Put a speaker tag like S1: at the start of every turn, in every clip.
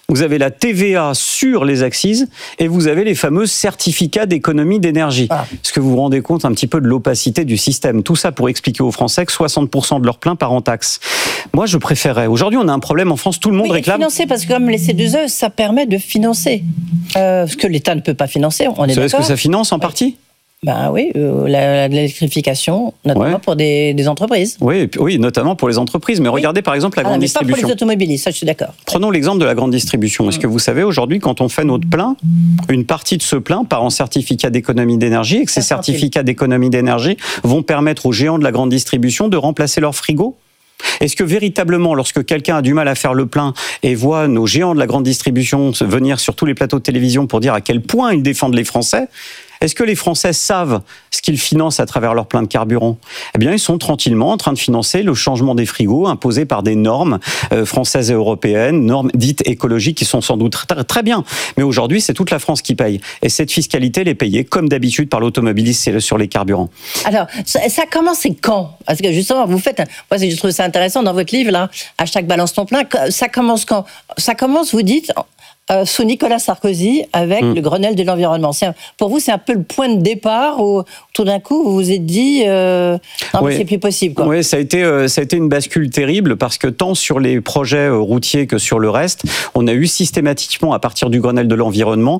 S1: vous avez la TVA sur les accises et vous avez les fameux certificats d'économie d'énergie. Est-ce que vous vous rendez compte un petit peu de l'opacité du système? Tout ça pour expliquer aux Français que 60% de leur plein part en taxes. Moi, je préférerais. Aujourd'hui, on a un problème en France, tout le monde réclame.
S2: Financer, parce que comme les C2E, ça permet de financer. Ce que l'État ne peut pas financer, on est d'accord.
S1: Vous savez ce que ça finance en partie?
S2: Ben oui, l'électrification, notamment pour des entreprises.
S1: Oui, notamment pour les entreprises. Mais regardez par exemple la grande distribution.
S2: Pas pour les automobilistes, ça je suis d'accord.
S1: Prenons l'exemple de la grande distribution. Est-ce que vous savez aujourd'hui, quand on fait notre plein, une partie de ce plein part en certificat d'économie d'énergie et que ces certificats d'économie d'énergie vont permettre aux géants de la grande distribution de remplacer leur frigo? Est-ce que véritablement, lorsque quelqu'un a du mal à faire le plein et voit nos géants de la grande distribution venir sur tous les plateaux de télévision pour dire à quel point ils défendent les Français, est-ce que les Français savent ce qu'ils financent à travers leur plein de carburant? Eh bien, ils sont tranquillement en train de financer le changement des frigos imposés par des normes françaises et européennes, normes dites écologiques qui sont sans doute très bien. Mais aujourd'hui, c'est toute la France qui paye. Et cette fiscalité, elle est payée, comme d'habitude, par l'automobiliste sur les carburants.
S2: Alors, ça a commencé quand? Parce que justement, vous faites... Moi, je trouve ça intéressant dans votre livre, là, hashtag balance ton plein. Ça commence quand? Ça commence, vous dites... sous Nicolas Sarkozy, avec le Grenelle de l'environnement. Pour vous, c'est un peu le point de départ où tout d'un coup, vous vous êtes dit non, mais c'est plus possible, quoi.
S1: Oui, ça a été une bascule terrible parce que tant sur les projets routiers que sur le reste, on a eu systématiquement, à partir du Grenelle de l'environnement,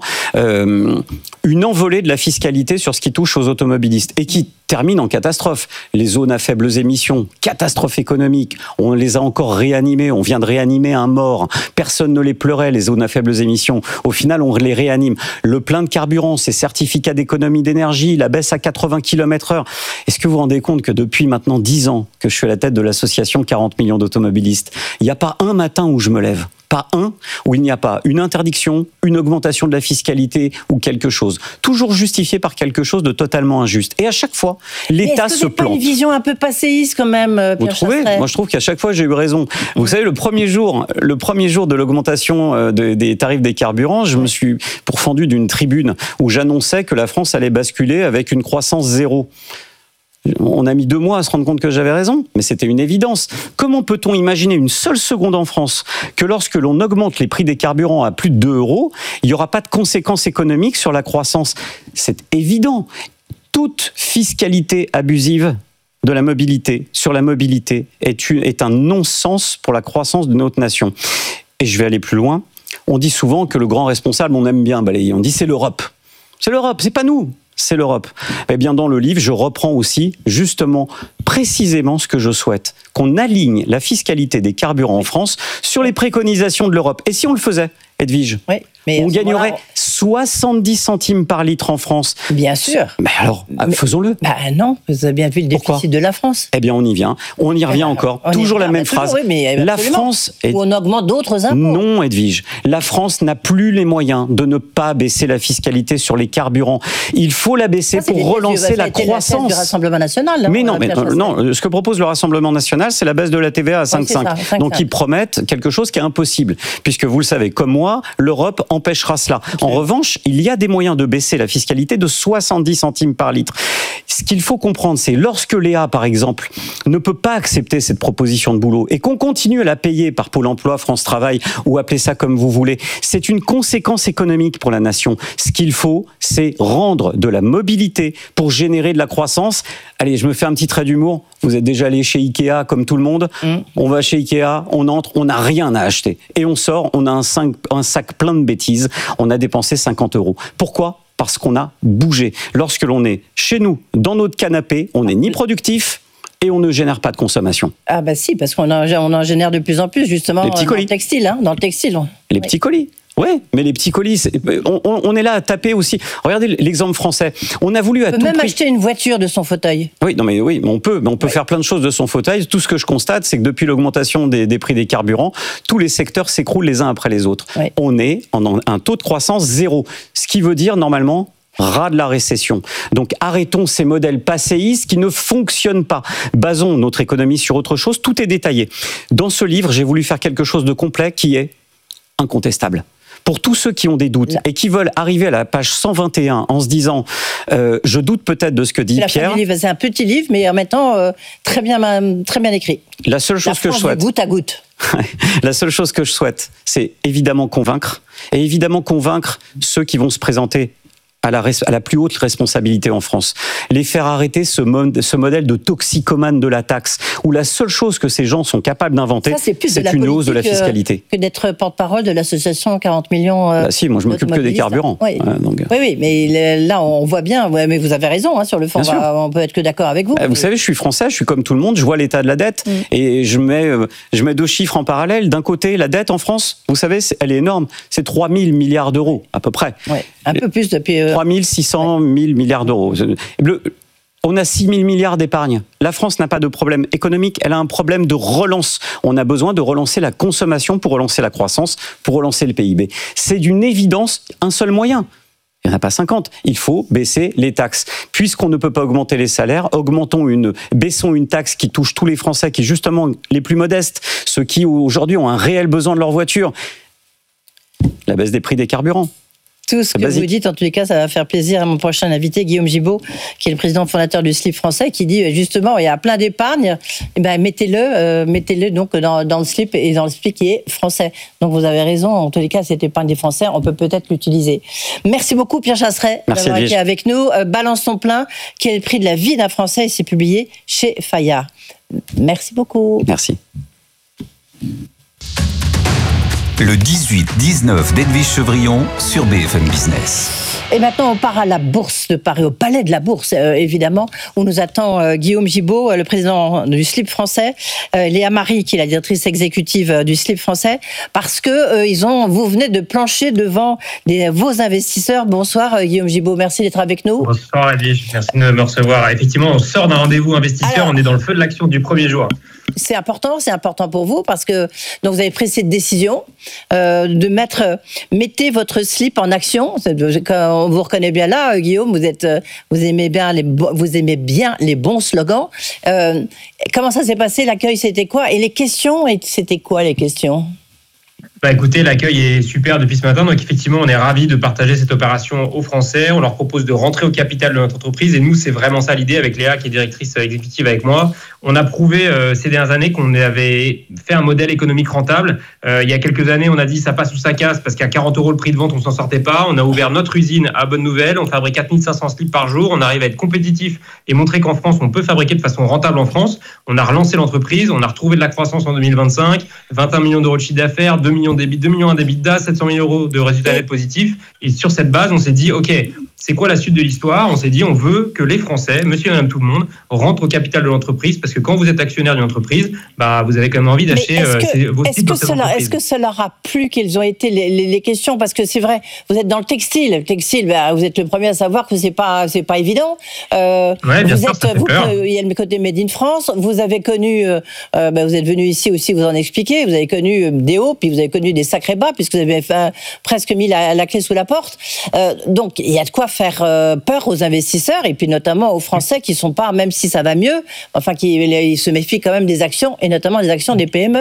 S1: une envolée de la fiscalité sur ce qui touche aux automobilistes et qui termine en catastrophe. Les zones à faibles émissions, catastrophe économique, on les a encore réanimées, on vient de réanimer un mort, personne ne les pleurait, les zones à faibles émissions, au final on les réanime. Le plein de carburant, ces certificats d'économie d'énergie, la baisse à 80 km/h. Est-ce que vous vous rendez compte que depuis maintenant 10 ans que je suis à la tête de l'association 40 millions d'automobilistes, il n'y a pas un matin où je me lève, pas un où il n'y a pas une interdiction, une augmentation de la fiscalité ou quelque chose. Toujours justifié par quelque chose de totalement injuste. Et à chaque fois, l'État se plante.
S2: Pas une vision un peu passéiste quand même, Pierre
S1: Vous trouvez?
S2: Chasseret.
S1: Moi, je trouve qu'à chaque fois, j'ai eu raison. Vous savez, le premier jour de l'augmentation des tarifs des carburants, je me suis pourfendu d'une tribune où j'annonçais que la France allait basculer avec une croissance zéro. On a mis 2 mois à se rendre compte que j'avais raison, mais c'était une évidence. Comment peut-on imaginer une seule seconde en France que lorsque l'on augmente les prix des carburants à plus de 2 €, il n'y aura pas de conséquences économiques sur la croissance? C'est évident. Toute fiscalité abusive de la mobilité, sur la mobilité, est un non-sens pour la croissance de notre nation. Et je vais aller plus loin. On dit souvent que le grand responsable, on aime bien balayer, on dit c'est l'Europe. C'est l'Europe, c'est pas nous. C'est l'Europe. Eh bien, dans le livre, je reprends aussi, justement, précisément ce que je souhaite. Qu'on aligne la fiscalité des carburants en France sur les préconisations de l'Europe. Et si on le faisait, Edwige, on gagnerait 70 centimes par litre en France.
S2: Bien sûr.
S1: Mais alors, faisons-le.
S2: Non, vous avez bien vu le déficit de la France.
S1: Eh bien, on y vient. On y revient encore. Toujours la même phrase. La France...
S2: Ou on augmente d'autres impôts.
S1: Non, Edwige. La France n'a plus les moyens de ne pas baisser la fiscalité sur les carburants. Il faut la baisser pour relancer la croissance.
S2: Du Rassemblement national.
S1: Mais non, ce que propose le Rassemblement national, c'est la baisse de la TVA à 5,5. Donc, ils promettent quelque chose qui est impossible. Puisque vous le savez, comme moi, l'Europe empêchera cela. Okay. En revanche, il y a des moyens de baisser la fiscalité de 70 centimes par litre. Ce qu'il faut comprendre, c'est lorsque Léa, par exemple, ne peut pas accepter cette proposition de boulot et qu'on continue à la payer par Pôle emploi, France Travail, ou appelez ça comme vous voulez, c'est une conséquence économique pour la nation. Ce qu'il faut, c'est rendre de la mobilité pour générer de la croissance. Allez, je me fais un petit trait d'humour. Vous êtes déjà allé chez Ikea comme tout le monde. On va chez Ikea, on entre, on n'a rien à acheter. Et on sort, on a un sac plein de bêtises. On a dépensé 50 €. Pourquoi ? Parce qu'on a bougé. Lorsque l'on est chez nous, dans notre canapé, on n'est ni productif et on ne génère pas de consommation.
S2: Ah bah si, parce qu'on en génère de plus en plus, justement,
S1: les petits colis.
S2: Dans le textile.
S1: Les petits colis. Oui, mais les petits colis, on est là à taper aussi. Regardez l'exemple français. On a voulu à tout prix...
S2: On peut même acheter une voiture de son fauteuil.
S1: Oui, on peut faire plein de choses de son fauteuil. Tout ce que je constate, c'est que depuis l'augmentation des prix des carburants, tous les secteurs s'écroulent les uns après les autres. Oui. On est en un taux de croissance zéro. Ce qui veut dire, normalement, ras de la récession. Donc arrêtons ces modèles passéistes qui ne fonctionnent pas. Basons notre économie sur autre chose. Tout est détaillé. Dans ce livre, j'ai voulu faire quelque chose de complet qui est incontestable. Pour tous ceux qui ont des doutes et qui veulent arriver à la page 121 en se disant je doute peut-être de ce que dit Pierre.
S2: C'est un petit livre, mais en même temps très bien écrit.
S1: La seule chose que je souhaite,
S2: goutte à goutte.
S1: La seule chose que je souhaite, c'est évidemment convaincre ceux qui vont se présenter à la plus haute responsabilité en France. Les faire arrêter ce modèle de toxicomane de la taxe, où la seule chose que ces gens sont capables d'inventer, c'est une hausse de la fiscalité.
S2: Que d'être porte-parole de l'association 40 millions
S1: si, moi je m'occupe que des carburants.
S2: Oui, oui, mais là on voit bien, mais vous avez raison, sur le fond, on peut être que d'accord avec vous.
S1: Vous savez, je suis français, je suis comme tout le monde, je vois l'état de la dette, et je mets deux chiffres en parallèle. D'un côté, la dette en France, vous savez, elle est énorme, c'est 3 000 milliards d'euros, à peu près.
S2: Ouais, un peu plus depuis...
S1: 3 600 000 milliards d'euros. On a 6 000 milliards d'épargne. La France n'a pas de problème économique, elle a un problème de relance. On a besoin de relancer la consommation pour relancer la croissance, pour relancer le PIB. C'est d'une évidence un seul moyen. Il n'y en a pas 50. Il faut baisser les taxes. Puisqu'on ne peut pas augmenter les salaires, baissons une taxe qui touche tous les Français, qui justement les plus modestes, ceux qui aujourd'hui ont un réel besoin de leur voiture. La baisse des prix des carburants.
S2: Tout ce que vous dites, en tous les cas, ça va faire plaisir à mon prochain invité, Guillaume Gibault, qui est le président fondateur du slip français, qui dit justement, il y a plein d'épargne, mettez-le donc dans le slip et dans le slip qui est français. Donc vous avez raison, en tous les cas, cette épargne des Français, on peut peut-être l'utiliser. Merci beaucoup, Pierre Chasseret, d'avoir été avec nous. Balance ton plein, qui est le prix de la vie d'un Français, et c'est publié chez Fayard. Merci beaucoup.
S1: Merci.
S3: Le 18-19 d'Edwige Chevrillon sur BFM Business.
S2: Et maintenant, on part à la Bourse de Paris, au Palais de la Bourse, évidemment, où nous attend Guillaume Gibault, le président du slip français, Léa Marie, qui est la directrice exécutive du slip français, parce que vous venez de plancher devant vos investisseurs. Bonsoir Guillaume Gibault, merci d'être avec nous.
S4: Bonsoir Edwige, merci de me recevoir. Effectivement, on sort d'un rendez-vous investisseur, on est dans le feu de l'action du premier jour.
S2: C'est important pour vous parce que donc vous avez pris cette décision de mettez votre slip en action. On vous reconnaît bien là, Guillaume. Vous aimez bien les bons slogans. Comment ça s'est passé? L'accueil, c'était quoi? Et les questions, c'était quoi les questions?
S4: Écoutez, l'accueil est super depuis ce matin, donc effectivement on est ravis de partager cette opération aux Français. On leur propose de rentrer au capital de notre entreprise et nous c'est vraiment ça l'idée avec Léa qui est directrice exécutive avec moi. On a prouvé ces dernières années qu'on avait fait un modèle économique rentable. Il y a quelques années on a dit ça passe ou ça casse parce qu'à 40 € le prix de vente on s'en sortait pas. On a ouvert notre usine à Bonne Nouvelle, on fabrique 4500 slips par jour, on arrive à être compétitif et montrer qu'en France on peut fabriquer de façon rentable en France. On a relancé l'entreprise, on a retrouvé de la croissance en 2025, 21 millions d'euros de chiffre d'affaires, 2 millions d'EBITDA, 700 000 € de résultats nets positifs. Et sur cette base, on s'est dit, OK, c'est quoi la suite de l'histoire? On s'est dit, on veut que les Français, monsieur et madame tout le monde, rentrent au capital de l'entreprise parce que quand vous êtes actionnaire d'une entreprise, vous avez quand même envie d'acheter vos titres dans cette entreprise. Est-ce
S2: que ça leur a plu quelles ont été les questions? Parce que c'est vrai, vous êtes dans le textile. Le textile, vous êtes le premier à savoir que c'est pas évident.
S4: Bien sûr, ça fait peur.
S2: Il y a le côté Made in France. Vous avez connu, vous êtes venu ici aussi vous en expliquer. Vous avez connu des hauts, puis vous avez connu des sacrés bas, puisque vous avez presque mis la clé sous la porte. Donc, il y a de quoi faire peur aux investisseurs, et puis notamment aux Français qui sont pas, même si ça va mieux, qui se méfient quand même des actions, et notamment des actions des PME.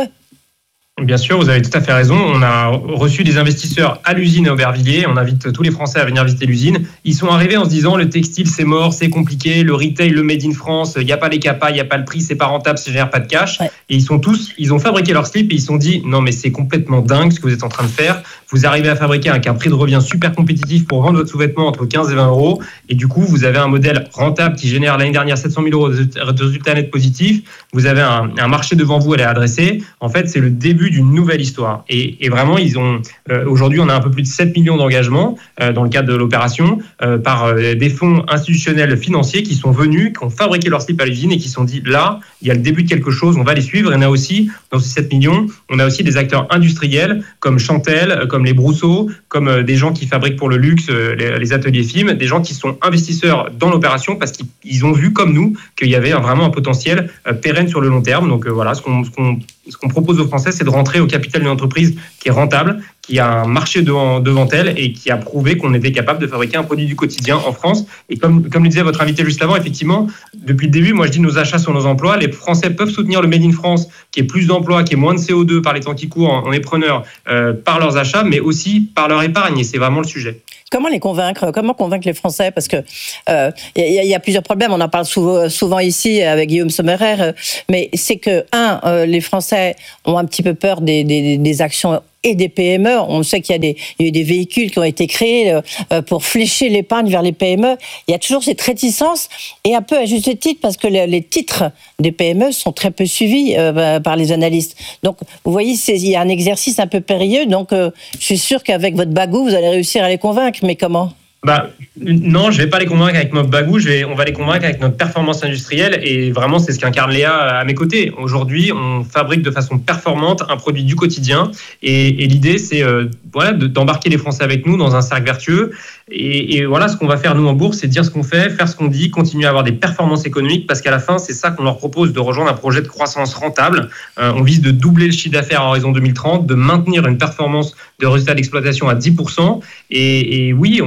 S4: Bien sûr, vous avez tout à fait raison. On a reçu des investisseurs à l'usine à Aubervilliers. On invite tous les Français à venir visiter l'usine. Ils sont arrivés en se disant le textile c'est mort, c'est compliqué, le retail, le made in France, il n'y a pas les capas, il n'y a pas le prix, c'est pas rentable, ça génère pas de cash. Ouais. Et ils ont fabriqué leur slip et ils se sont dit non mais c'est complètement dingue ce que vous êtes en train de faire. Vous arrivez à fabriquer avec un prix de revient super compétitif pour vendre votre sous-vêtement entre 15 et 20 € et du coup vous avez un modèle rentable qui génère l'année dernière 700 000 € de résultats nets positifs. Vous avez un marché devant vous à aller adresser. En fait, c'est le début d'une nouvelle histoire. Et vraiment, ils ont aujourd'hui, on a un peu plus de 7 millions d'engagements dans le cadre de l'opération par des fonds institutionnels financiers qui sont venus, qui ont fabriqué leur slip à l'usine et qui se sont dit là, il y a le début de quelque chose, on va les suivre. Et on a aussi, dans ces 7 millions, on a aussi des acteurs industriels comme Chantel, comme les Brousseaux, comme des gens qui fabriquent pour le luxe, les ateliers FIM, des gens qui sont investisseurs dans l'opération parce qu'ils ont vu, comme nous, qu'il y avait vraiment un potentiel pérenne sur le long terme. Donc voilà, ce qu'on propose aux Français, c'est de rentrer au capital d'une entreprise qui est rentable, qui a un marché devant elle et qui a prouvé qu'on était capable de fabriquer un produit du quotidien en France. Et comme le disait votre invité juste avant, effectivement, depuis le début, moi je dis nos achats sur nos emplois. Les Français peuvent soutenir le Made in France, qui est plus d'emplois, qui est moins de CO2 par les temps qui courent, on est preneurs par leurs achats, mais aussi par leur épargne. Et c'est vraiment le sujet.
S2: Comment les convaincre ? Comment convaincre les Français ? Parce que y a plusieurs problèmes. On en parle souvent ici avec Guillaume Sommerer. Mais c'est que, les Français ont un petit peu peur des actions et des PME. On sait qu'il y a eu des véhicules qui ont été créés pour flécher l'épargne vers les PME. Il y a toujours cette réticence, et un peu à juste titre, parce que les titres des PME sont très peu suivis par les analystes. Donc, vous voyez, il y a un exercice un peu périlleux. Donc, je suis sûr qu'avec votre bagou, vous allez réussir à les convaincre. Mais comment ?
S4: Non, je ne vais pas les convaincre avec notre bagou, on va les convaincre avec notre performance industrielle, et vraiment c'est ce qu'incarne Léa à mes côtés. Aujourd'hui, on fabrique de façon performante un produit du quotidien, et l'idée c'est d'embarquer les Français avec nous dans un cercle vertueux, et voilà ce qu'on va faire nous en bourse, c'est dire ce qu'on fait, faire ce qu'on dit, continuer à avoir des performances économiques, parce qu'à la fin c'est ça qu'on leur propose, de rejoindre un projet de croissance rentable. On vise de doubler le chiffre d'affaires à horizon 2030, de maintenir une performance de résultat d'exploitation à 10%, et oui,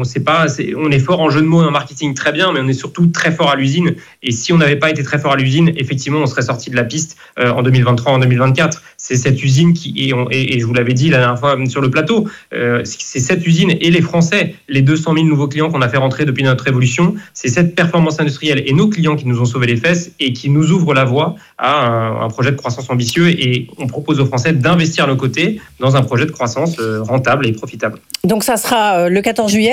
S4: on est fort en jeu de mots et en marketing, très bien, mais on est surtout très fort à l'usine. Et si on n'avait pas été très fort à l'usine, effectivement, on serait sorti de la piste en 2023, en 2024. C'est cette usine et je vous l'avais dit la dernière fois sur le plateau, c'est cette usine et les Français, les 200 000 nouveaux clients qu'on a fait rentrer depuis notre évolution, c'est cette performance industrielle et nos clients qui nous ont sauvé les fesses et qui nous ouvrent la voie à un projet de croissance ambitieux. Et on propose aux Français d'investir à nos côtés dans un projet de croissance rentable et profitable.
S2: Donc ça sera le 14 juillet ?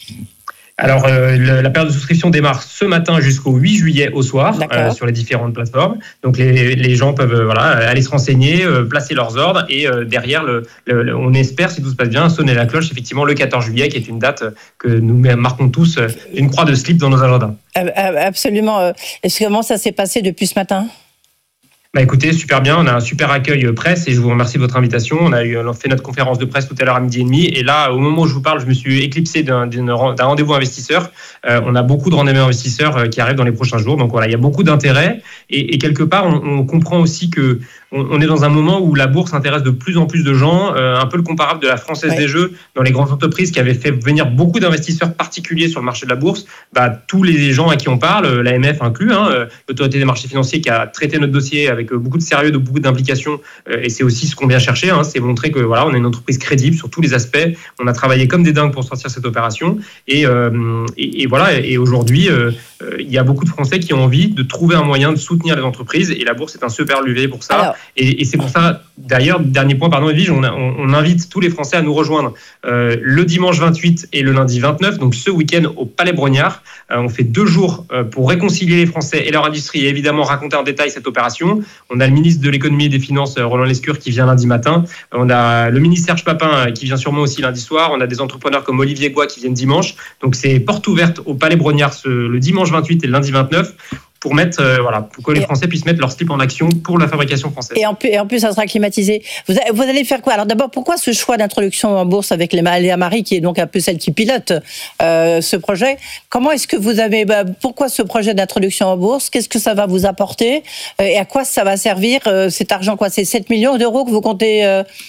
S4: Alors, la période de souscription démarre ce matin jusqu'au 8 juillet au soir sur les différentes plateformes. Donc, les gens peuvent aller se renseigner, placer leurs ordres et derrière, on espère, si tout se passe bien, sonner la cloche, effectivement, le 14 juillet, qui est une date que nous marquons tous, une croix de slip dans nos agendas.
S2: Absolument. Comment ça s'est passé depuis ce matin ?
S4: Écoutez, super bien, on a un super accueil presse et je vous remercie de votre invitation. On a fait notre conférence de presse tout à l'heure à 12h30 et là, au moment où je vous parle, je me suis éclipsé d'un rendez-vous investisseur. On a beaucoup de rendez-vous investisseurs qui arrivent dans les prochains jours, donc voilà, il y a beaucoup d'intérêt et quelque part, on comprend aussi que on est dans un moment où la bourse intéresse de plus en plus de gens, un peu le comparable de la Française des Jeux dans les grandes entreprises qui avaient fait venir beaucoup d'investisseurs particuliers sur le marché de la bourse. Tous les gens à qui on parle, l'AMF inclus, l'autorité des marchés financiers qui a traité notre dossier avec beaucoup de sérieux, de beaucoup d'implication, et c'est aussi ce qu'on vient chercher, c'est montrer que voilà, on est une entreprise crédible sur tous les aspects. On a travaillé comme des dingues pour sortir cette opération, et voilà. Et aujourd'hui, il y a beaucoup de Français qui ont envie de trouver un moyen de soutenir les entreprises, et la bourse est un super levier pour ça. Alors, et c'est pour ça, d'ailleurs, dernier point, Edwige, on invite tous les Français à nous rejoindre le dimanche 28 et le lundi 29, donc ce week-end au Palais Brognard. On fait 2 jours pour réconcilier les Français et leur industrie et évidemment raconter en détail cette opération. On a le ministre de l'économie et des finances, Roland Lescure, qui vient lundi matin. On a le ministre Serge Papin qui vient sûrement aussi lundi soir. On a des entrepreneurs comme Olivier Goua qui viennent dimanche. Donc c'est porte ouverte au Palais Brognard le dimanche 28 et le lundi 29. Pour que les Français puissent mettre leur slip en action pour la fabrication française.
S2: Et en plus, ça sera climatisé. Vous allez faire quoi ? Alors d'abord, pourquoi ce choix d'introduction en bourse avec Léa Marie, qui est donc un peu celle qui pilote ce projet ? Comment est-ce que vous avez... pourquoi ce projet d'introduction en bourse ? Qu'est-ce que ça va vous apporter ? Et à quoi ça va servir cet argent ? C'est 7 millions d'euros que vous comptez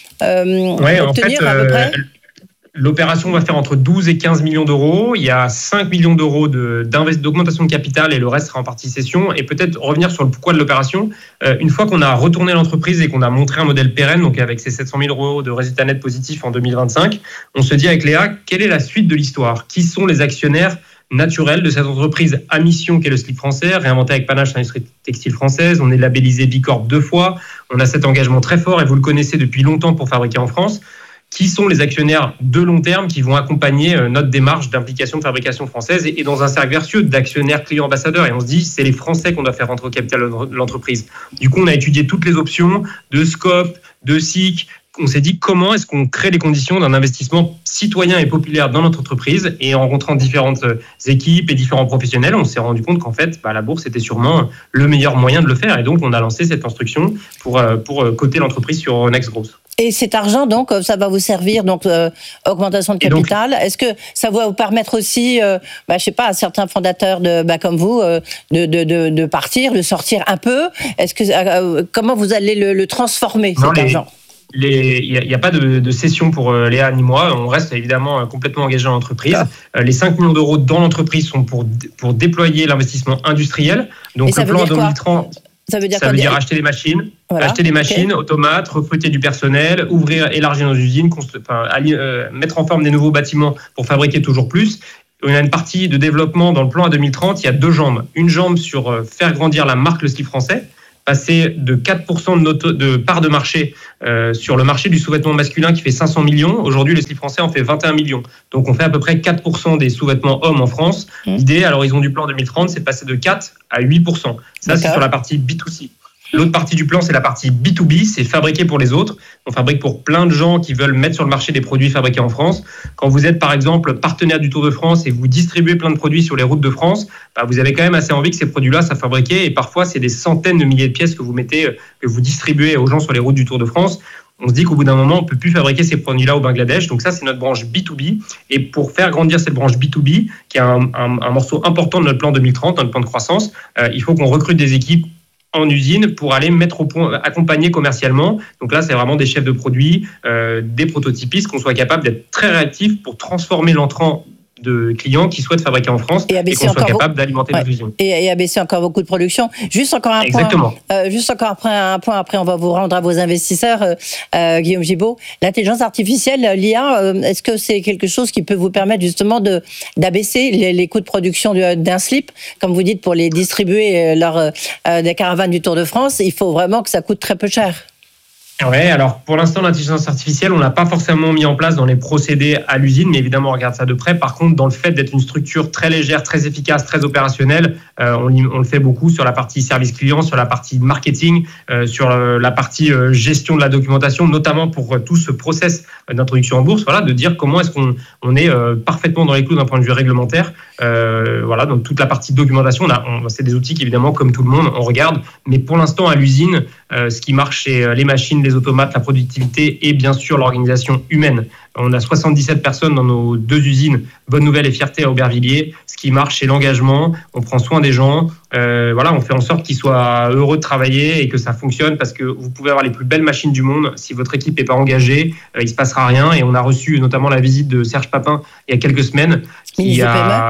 S2: obtenir à peu près ?
S4: L'opération va faire entre 12 et 15 millions d'euros. Il y a 5 millions d'euros d'augmentation de capital et le reste sera en partie cession. Et peut-être revenir sur le pourquoi de l'opération. Une fois qu'on a retourné l'entreprise et qu'on a montré un modèle pérenne, donc avec ces 700 000 euros de résultats nets positifs en 2025, on se dit avec Léa, quelle est la suite de l'histoire ? Qui sont les actionnaires naturels de cette entreprise à mission qu'est le slip français, réinventé avec panache l'industrie textile française. On est labellisé Bicorp 2 fois. On a cet engagement très fort et vous le connaissez depuis longtemps pour fabriquer en France. Qui sont les actionnaires de long terme qui vont accompagner notre démarche d'implication de fabrication française et dans un cercle vertueux d'actionnaires clients ambassadeurs. Et on se dit, c'est les Français qu'on doit faire rentrer au capital de l'entreprise. Du coup, on a étudié toutes les options de Scope, de SIC. On s'est dit, comment est-ce qu'on crée les conditions d'un investissement citoyen et populaire dans notre entreprise ? Et en rencontrant différentes équipes et différents professionnels, on s'est rendu compte qu'en fait, la bourse était sûrement le meilleur moyen de le faire. Et donc, on a lancé cette instruction pour coter l'entreprise sur Euronext Growth.
S2: Et cet argent, donc, ça va vous servir, donc, augmentation de capital. Est-ce que ça va vous permettre aussi, je sais pas, à certains fondateurs comme vous, de partir, de sortir un peu ? Est-ce que, comment vous allez le transformer, cet argent ?
S4: Il n'y a pas de cession pour Léa ni moi. On reste évidemment complètement engagé dans l'entreprise. Les 5 millions d'euros dans l'entreprise sont pour déployer l'investissement industriel. Donc le plan 2030, ça veut dire acheter des machines, automates, recruter du personnel, élargir nos usines, mettre en forme des nouveaux bâtiments pour fabriquer toujours plus. On a une partie de développement dans le plan à 2030. Il y a 2 jambes. Une jambe sur faire grandir la marque Le Slip Français, passer de 4% de part de marché sur le marché du sous-vêtement masculin qui fait 500 millions. Aujourd'hui, le slip français en fait 21 millions. Donc, on fait à peu près 4% des sous-vêtements hommes en France. L'idée, à l'horizon du plan 2030, c'est de passer de 4 à 8%. Ça, c'est sur la partie B2C. L'autre partie du plan, c'est la partie B2B, c'est fabriquer pour les autres. On fabrique pour plein de gens qui veulent mettre sur le marché des produits fabriqués en France. Quand vous êtes, par exemple, partenaire du Tour de France et vous distribuez plein de produits sur les routes de France, vous avez quand même assez envie que ces produits-là soient fabriqués. Et parfois, c'est des centaines de milliers de pièces que vous distribuez aux gens sur les routes du Tour de France. On se dit qu'au bout d'un moment, on ne peut plus fabriquer ces produits-là au Bangladesh. Donc ça, c'est notre branche B2B. Et pour faire grandir cette branche B2B, qui est un morceau important de notre plan 2030, notre plan de croissance, il faut qu'on recrute des équipes en usine pour aller mettre au point, accompagner commercialement. Donc là, c'est vraiment des chefs de produits, des prototypistes, qu'on soit capable d'être très réactifs pour transformer l'entrant de clients qui souhaitent fabriquer en France et qu'on soit capable d'alimenter nos usines.
S2: Et abaisser encore vos coûts de production. Juste encore un point, après on va vous rendre à vos investisseurs, Guillaume Gibaud. L'intelligence artificielle, l'IA, est-ce que c'est quelque chose qui peut vous permettre justement d'abaisser les coûts de production d'un slip? Comme vous dites, pour les distribuer lors des caravanes du Tour de France, il faut vraiment que ça coûte très peu cher.
S4: Ouais, alors pour l'instant, l'intelligence artificielle, on l'a pas forcément mis en place dans les procédés à l'usine, mais évidemment, on regarde ça de près. Par contre, dans le fait d'être une structure très légère, très efficace, très opérationnelle, on le fait beaucoup sur la partie service client, sur la partie marketing, sur la partie gestion de la documentation, notamment pour tout ce process d'introduction en bourse, de dire comment est-ce qu'on est parfaitement dans les clous d'un point de vue réglementaire. Donc toute la partie documentation, c'est des outils qu'évidemment, comme tout le monde, on regarde. Mais pour l'instant, à l'usine, ce qui marche, c'est les machines, les automates, la productivité et bien sûr l'organisation humaine. On a 77 personnes dans nos 2 usines, Bonne Nouvelle et Fierté à Aubervilliers. Ce qui marche, c'est l'engagement. On prend soin des gens. On fait en sorte qu'ils soient heureux de travailler et que ça fonctionne, parce que vous pouvez avoir les plus belles machines du monde. Si votre équipe n'est pas engagée, il ne se passera rien. Et on a reçu notamment la visite de Serge Papin il y a quelques semaines, qui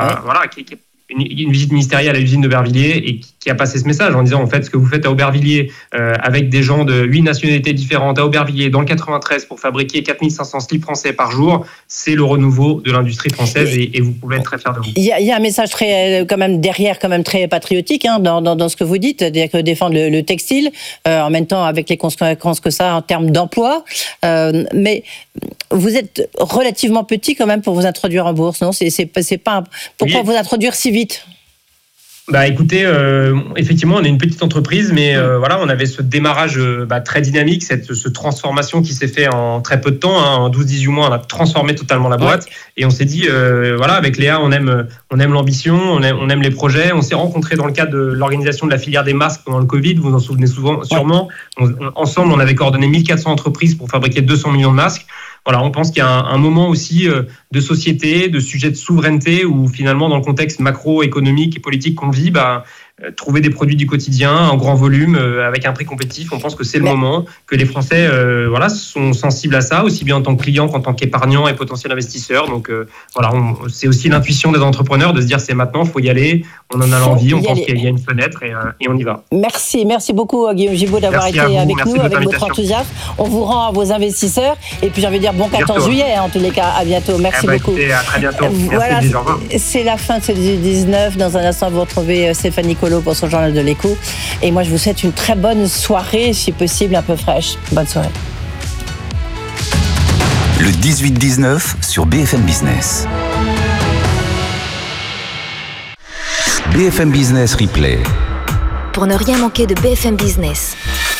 S4: une visite ministérielle à l'usine d'Aubervilliers et qui a passé ce message en disant, en fait, ce que vous faites à Aubervilliers avec des gens de 8 nationalités différentes à Aubervilliers dans le 93 pour fabriquer 4500 slips français par jour, c'est le renouveau de l'industrie française et vous pouvez être très fiers de vous.
S2: Il y a un message très très patriotique dans ce que vous dites, c'est-à-dire que défendre le textile en même temps avec les conséquences que ça a en termes d'emploi, mais vous êtes relativement petit quand même pour vous introduire en bourse, non? C'est pas pourquoi vous introduire si vite?
S4: Écoutez, effectivement, on est une petite entreprise, mais on avait ce démarrage très dynamique, cette transformation qui s'est fait en très peu de temps. En 12-18 mois, on a transformé totalement la boîte. Et on s'est dit, avec Léa, on aime l'ambition, on aime les projets. On s'est rencontrés dans le cadre de l'organisation de la filière des masques pendant le Covid, vous vous en souvenez sûrement. Ensemble, on avait coordonné 1400 entreprises pour fabriquer 200 millions de masques. On pense qu'il y a un moment aussi de société, de sujet de souveraineté, où finalement, dans le contexte macroéconomique et politique qu'on vit, trouver des produits du quotidien en grand volume avec un prix compétitif, on pense que c'est le moment, que les Français sont sensibles à ça, aussi bien en tant que clients qu'en tant qu'épargnants et potentiels investisseurs. Donc c'est aussi l'intuition des entrepreneurs de se dire c'est maintenant, il faut y aller, on en a l'envie, on pense qu'il y a une fenêtre et on y va.
S2: Merci beaucoup Guillaume Gibaud d'avoir été avec nous, avec votre enthousiasme. On vous rend à vos investisseurs et puis j'ai envie de dire bon 14 juillet en tous les cas, à bientôt, merci beaucoup.
S4: Écoutez, à très bientôt. Merci, au revoir.
S2: C'est la fin de ce 19, dans un instant vous retrouvez Stéphanie Colo pour son journal de l'écho. Et moi, je vous souhaite une très bonne soirée, si possible, un peu fraîche. Bonne soirée.
S3: Le 18-19 sur BFM Business. BFM Business Replay.
S5: Pour ne rien manquer de BFM Business.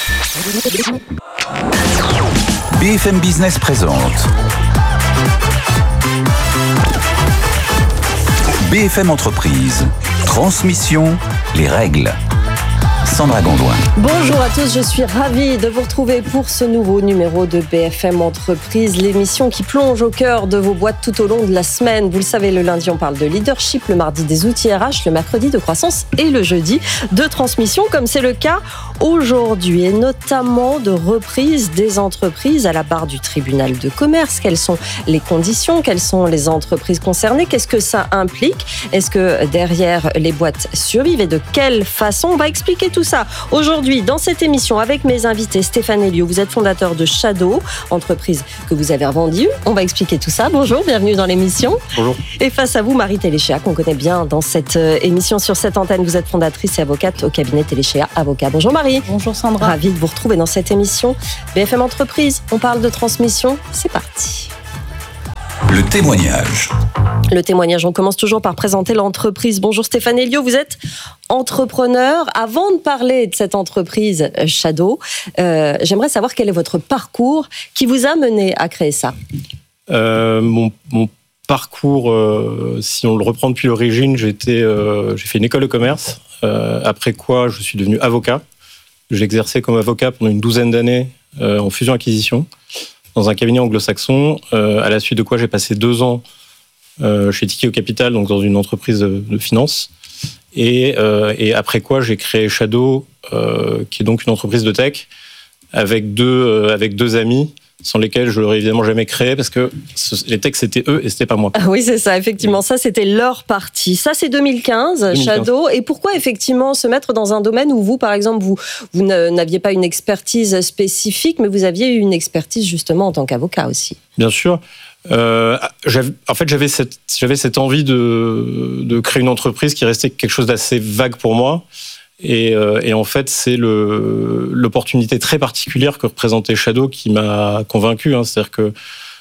S3: BFM Business présente BFM Entreprise. Transmission, les règles. Sandra Gondouin.
S6: Bonjour à tous, je suis ravie de vous retrouver pour ce nouveau numéro de BFM Entreprise, l'émission qui plonge au cœur de vos boîtes tout au long de la semaine. Vous le savez, le lundi on parle de leadership, le mardi des outils RH, le mercredi de croissance et le jeudi de transmission, comme c'est le cas aujourd'hui, et notamment de reprise des entreprises à la barre du tribunal de commerce. Quelles sont les conditions? Quelles sont les entreprises concernées? Qu'est-ce que ça implique? Est-ce que derrière les boîtes survivent et de quelle façon? On va expliquer tout ça aujourd'hui dans cette émission avec mes invités. Stéphane Elliot, vous êtes fondateur de Shadow, entreprise que vous avez revendue. On va expliquer tout ça. Bonjour, bienvenue dans l'émission.
S1: Bonjour.
S6: Et face à vous, Marie Téléchéa, qu'on connaît bien dans cette émission sur cette antenne. Vous êtes fondatrice et avocate au cabinet Téléchéa Avocat. Bonjour Marie.
S2: Bonjour Sandra.
S6: Ravie de vous retrouver dans cette émission. BFM Entreprise, on parle de transmission. C'est parti.
S3: Le témoignage.
S6: Le témoignage, on commence toujours par présenter l'entreprise. Bonjour Stéphane Elliot, vous êtes entrepreneur. Avant de parler de cette entreprise Shadow, j'aimerais savoir quel est votre parcours qui vous a mené à créer ça.
S7: Mon parcours, si on le reprend depuis l'origine, j'ai fait une école de commerce, après quoi je suis devenu avocat. J'ai exercé comme avocat pendant une 12aine d'années en fusion-acquisition dans un cabinet anglo-saxon, à la suite de quoi j'ai passé 2 ans chez Tikeo Capital, donc dans une entreprise de finance, et après quoi j'ai créé Shadow, qui est donc une entreprise de tech, avec deux amis, sans lesquels je l'aurais évidemment jamais créé, parce que les techs c'était eux et c'était pas moi.
S6: Ah oui, c'est ça, effectivement, ça c'était leur partie. Ça c'est 2015, Shadow. Et pourquoi effectivement se mettre dans un domaine où vous, par exemple, vous n'aviez pas une expertise spécifique, mais vous aviez une expertise justement en tant qu'avocat aussi? Bien sûr.
S7: J'avais cette envie de créer une entreprise qui restait quelque chose d'assez vague pour moi. Et en fait, c'est l'opportunité très particulière que représentait Shadow qui m'a convaincu. C'est-à-dire que,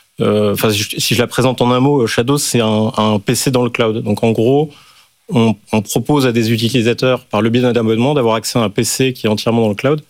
S7: si je la présente en un mot, Shadow, c'est un PC dans le cloud. Donc, en gros, on propose à des utilisateurs, par le biais d'un abonnement, d'avoir accès à un PC qui est entièrement dans le cloud,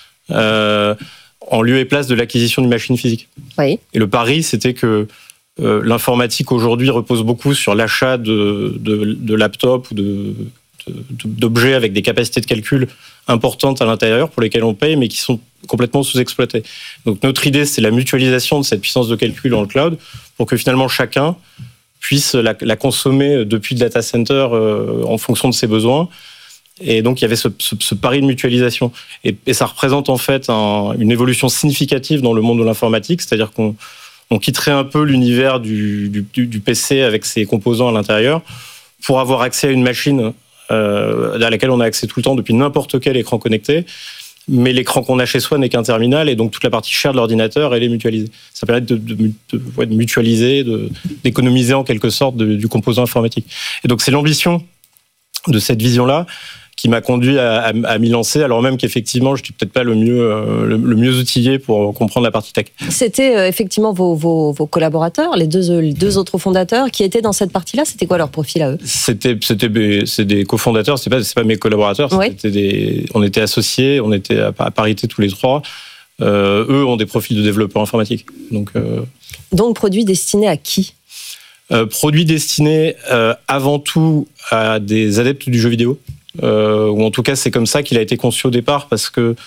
S7: en lieu et place de l'acquisition d'une machine physique.
S6: Oui.
S7: Et le pari, c'était que l'informatique aujourd'hui repose beaucoup sur l'achat de laptops ou d'objets avec des capacités de calcul importantes à l'intérieur pour lesquels on paye mais qui sont complètement sous-exploités. Donc notre idée, c'est la mutualisation de cette puissance de calcul dans le cloud pour que finalement chacun puisse la consommer depuis le data center en fonction de ses besoins. Et donc il y avait ce pari de mutualisation. Et ça représente en fait une évolution significative dans le monde de l'informatique, c'est-à-dire qu'on quitterait un peu l'univers du PC avec ses composants à l'intérieur pour avoir accès à une machine à laquelle on a accès tout le temps depuis n'importe quel écran connecté, mais l'écran qu'on a chez soi n'est qu'un terminal et donc toute la partie chère de l'ordinateur, elle est mutualisée. Ça permet de mutualiser, d'économiser en quelque sorte du composant informatique. Et donc c'est l'ambition de cette vision-là qui m'a conduit à m'y lancer, alors même qu'effectivement, je ne suis peut-être pas le mieux outillé pour comprendre la partie tech. C'était
S6: effectivement vos collaborateurs, les deux autres fondateurs qui étaient dans cette partie-là. C'était quoi leur profil à eux? C'est des cofondateurs, c'est pas mes collaborateurs. Oui.
S7: On était associés, on était à parité tous les trois. Eux ont des profils de développeurs informatiques. Donc
S6: produits destinés à qui?
S7: Produits destinés avant tout à des adeptes du jeu vidéo. Ou en tout cas c'est comme ça qu'il a été conçu au départ parce que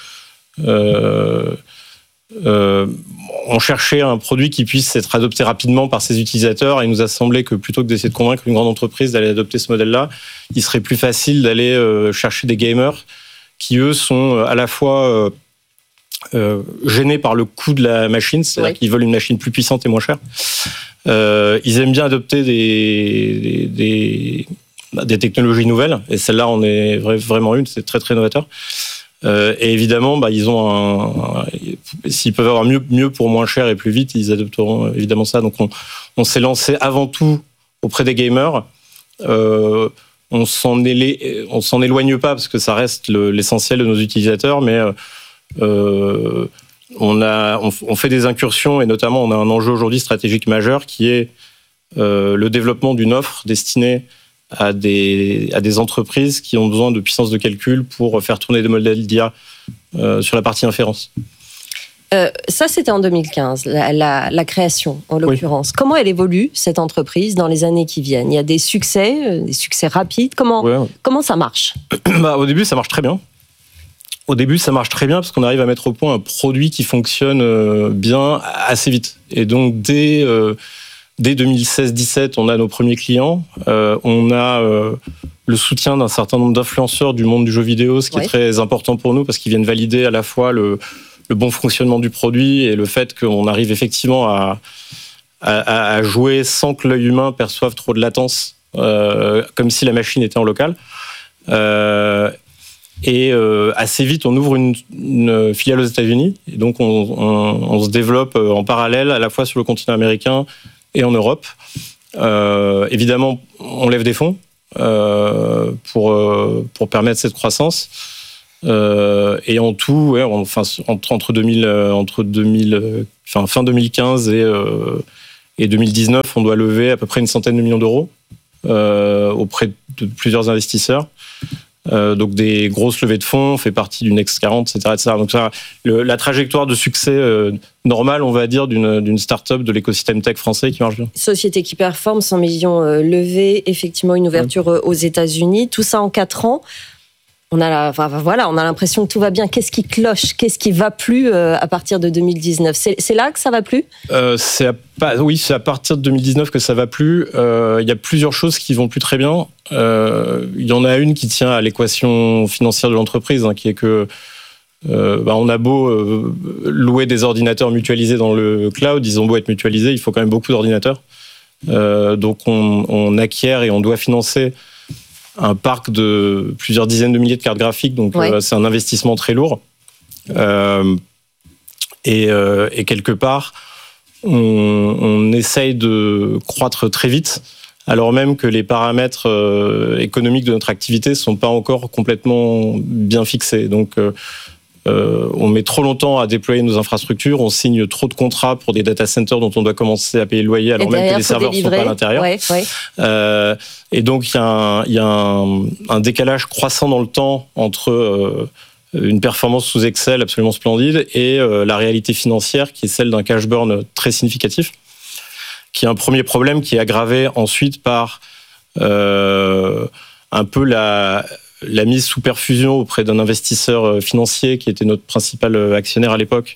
S7: on cherchait un produit qui puisse être adopté rapidement par ses utilisateurs et il nous a semblé que plutôt que d'essayer de convaincre une grande entreprise d'aller adopter ce modèle-là, il serait plus facile d'aller chercher des gamers qui eux sont à la fois gênés par le coût de la machine, c'est-à-dire qu'ils veulent une machine plus puissante et moins chère. Ils aiment bien adopter des technologies nouvelles, et celle-là en est vraiment une, c'est très très novateur. Et évidemment, ils ont s'ils peuvent avoir mieux pour moins cher et plus vite, ils adopteront évidemment ça. Donc on s'est lancé avant tout auprès des gamers. On s'en éloigne pas parce que ça reste l'essentiel de nos utilisateurs, mais on fait des incursions et notamment on a un enjeu aujourd'hui stratégique majeur qui est le développement d'une offre destinée à des entreprises qui ont besoin de puissance de calcul pour faire tourner des modèles d'IA sur la partie inférence.
S6: Ça, c'était en 2015, la création, en l'occurrence. Oui. Comment elle évolue, cette entreprise, dans les années qui viennent? Il y a des succès rapides. Comment ça marche?
S7: Au début, ça marche très bien. Au début, ça marche très bien parce qu'on arrive à mettre au point un produit qui fonctionne bien assez vite. Et donc, dès 2016-17, on a nos premiers clients. On a le soutien d'un certain nombre d'influenceurs du monde du jeu vidéo, ce qui est très important pour nous parce qu'ils viennent valider à la fois le bon fonctionnement du produit et le fait qu'on arrive effectivement à jouer sans que l'œil humain perçoive trop de latence, comme si la machine était en local. Et assez vite, on ouvre une filiale aux États-Unis. Et donc, on se développe en parallèle, à la fois sur le continent américain et en Europe. Évidemment, on lève des fonds pour permettre cette croissance. Et en tout, fin 2015 et 2019, on doit lever à peu près 100 millions d'euros auprès de plusieurs investisseurs. Donc des grosses levées de fonds, on fait partie du Next 40, etc. Donc ça, la trajectoire de succès normale, on va dire, d'une start-up de l'écosystème tech français qui marche bien.
S6: Société qui performe, 100 millions levés, effectivement une ouverture aux États-Unis, tout ça en 4 ans. On a l'impression que tout va bien. Qu'est-ce qui cloche ? Qu'est-ce qui va plus à partir de 2019 ? C'est là que ça va plus ?
S7: C'est à partir de 2019 que ça va plus. Il y a plusieurs choses qui vont plus très bien. Il y en a une qui tient à l'équation financière de l'entreprise, qui est que on a beau louer des ordinateurs mutualisés dans le cloud, ils ont beau être mutualisés, il faut quand même beaucoup d'ordinateurs. Donc on acquiert et on doit financer un parc de plusieurs dizaines de milliers de cartes graphiques, donc c'est un investissement très lourd. Et quelque part, on essaye de croître très vite, alors même que les paramètres économiques de notre activité ne sont pas encore complètement bien fixés. Donc, on met trop longtemps à déployer nos infrastructures, on signe trop de contrats pour des data centers dont on doit commencer à payer le loyer alors même que les serveurs ne sont pas à l'intérieur. Et donc, il y a un décalage croissant dans le temps entre une performance sous Excel absolument splendide et la réalité financière qui est celle d'un cash burn très significatif, qui est un premier problème qui est aggravé ensuite par un peu la mise sous perfusion auprès d'un investisseur financier qui était notre principal actionnaire à l'époque,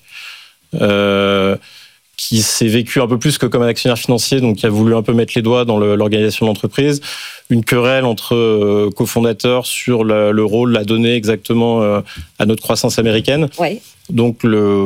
S7: qui s'est vécu un peu plus que comme un actionnaire financier, donc qui a voulu un peu mettre les doigts dans l'organisation de l'entreprise. Une querelle entre cofondateurs sur le rôle à donner exactement à notre croissance américaine. Donc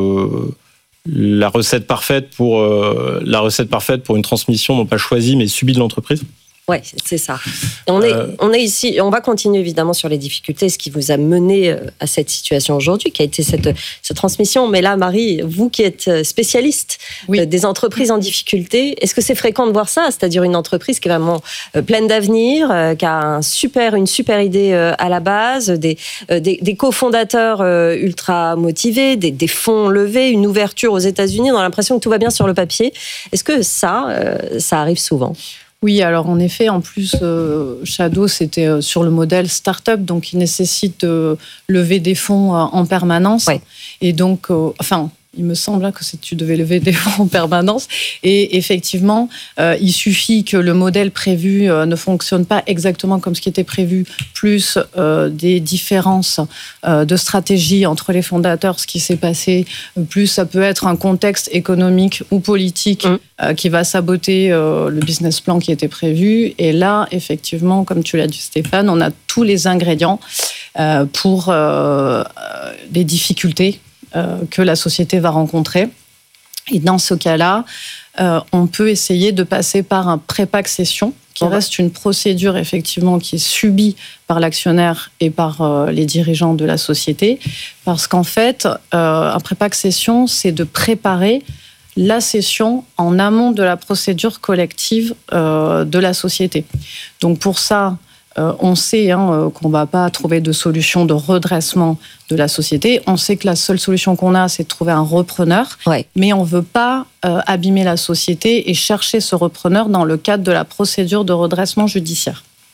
S7: la recette parfaite pour une transmission non pas choisie mais subie de l'entreprise.
S6: Ouais, c'est ça. Et on est ici, on va continuer évidemment sur les difficultés, ce qui vous a mené à cette situation aujourd'hui, qui a été cette transmission. Mais là, Marie, vous qui êtes spécialiste des entreprises en difficulté, est-ce que c'est fréquent de voir ça ? C'est-à-dire une entreprise qui est vraiment pleine d'avenir, qui a une super idée à la base, des cofondateurs ultra motivés, des fonds levés, une ouverture aux États-Unis, on a l'impression que tout va bien sur le papier. Est-ce que ça arrive souvent ?
S8: Oui, alors en effet, en plus, Shadow, c'était sur le modèle start-up, donc il nécessite de lever des fonds en permanence. Et donc, il me semble que tu devais lever des fonds en permanence. Et effectivement, il suffit que le modèle prévu ne fonctionne pas exactement comme ce qui était prévu, plus des différences de stratégie entre les fondateurs, ce qui s'est passé, plus ça peut être un contexte économique ou politique qui va saboter le business plan qui était prévu. Et là, effectivement, comme tu l'as dit, Stéphane, on a tous les ingrédients pour des difficultés que la société va rencontrer. Et dans ce cas-là, on peut essayer de passer par un pré-pack-cession, qui reste une procédure effectivement qui est subie par l'actionnaire et par les dirigeants de la société. Parce qu'en fait, un pré-pack-cession, c'est de préparer la cession en amont de la procédure collective de la société. Donc pour ça, on sait qu'on ne va pas trouver de solution de redressement de la société. On sait que la seule solution qu'on a, c'est de trouver un repreneur. Mais on ne veut pas abîmer la société et chercher ce repreneur dans le cadre de la procédure de redressement judiciaire.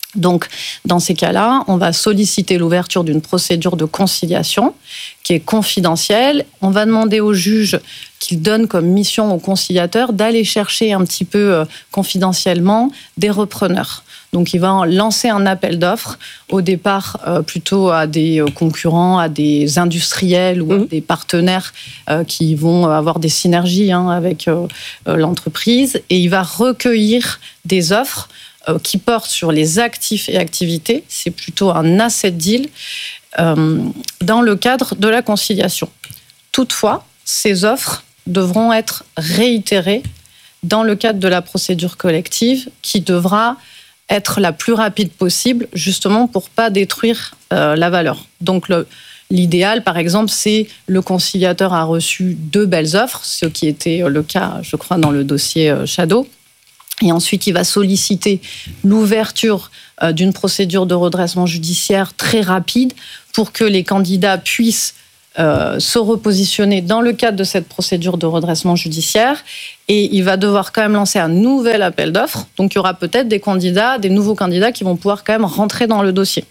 S8: Donc, dans ces cas-là, on va solliciter l'ouverture d'une procédure de conciliation qui est confidentielle. On va demander au juge qu'il donne comme mission au conciliateur d'aller chercher un petit peu confidentiellement des repreneurs. Donc, il va lancer un appel d'offres, au départ plutôt à des concurrents, à des industriels ou à des partenaires qui vont avoir des synergies avec l'entreprise. Et il va recueillir des offres qui portent sur les actifs et activités. C'est plutôt un asset deal dans le cadre de la conciliation. Toutefois, ces offres devront être réitérées dans le cadre de la procédure collective qui devra être la plus rapide possible, justement pour pas détruire la valeur. Donc l'idéal, par exemple, c'est le conciliateur a reçu 2 belles offres, ce qui était le cas, je crois, dans le dossier Shadow. Et ensuite, il va solliciter l'ouverture d'une procédure de redressement judiciaire très rapide pour que les candidats puissent se repositionner dans le cadre de cette procédure de redressement judiciaire. Et il va devoir quand même lancer un nouvel appel d'offres. Donc, il y aura peut-être des nouveaux candidats qui vont pouvoir quand même rentrer dans le dossier.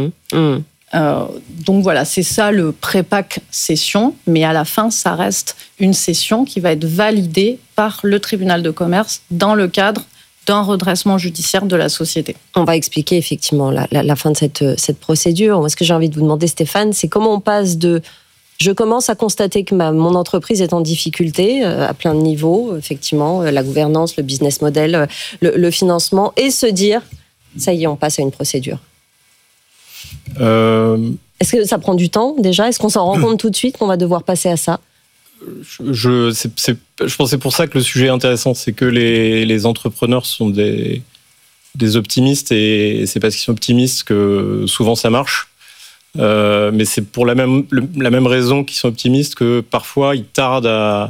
S8: Donc voilà, c'est ça le pré-PAC session, mais à la fin, ça reste une session qui va être validée par le tribunal de commerce dans le cadre d'un redressement judiciaire de la société.
S6: On va expliquer effectivement la fin de cette procédure. Moi, ce que j'ai envie de vous demander, Stéphane, c'est comment on passe de « je commence à constater que mon entreprise est en difficulté à plein de niveaux, effectivement, la gouvernance, le business model, le financement, et se dire « ça y est, on passe à une procédure ». Est-ce que ça prend du temps déjà ? Est-ce qu'on s'en rend compte tout de suite qu'on va devoir passer à ça ?
S7: Je pense que c'est pour ça que le sujet est intéressant, c'est que les entrepreneurs sont des optimistes et c'est parce qu'ils sont optimistes que souvent ça marche. Mais c'est pour la même raison qu'ils sont optimistes que parfois ils tardent à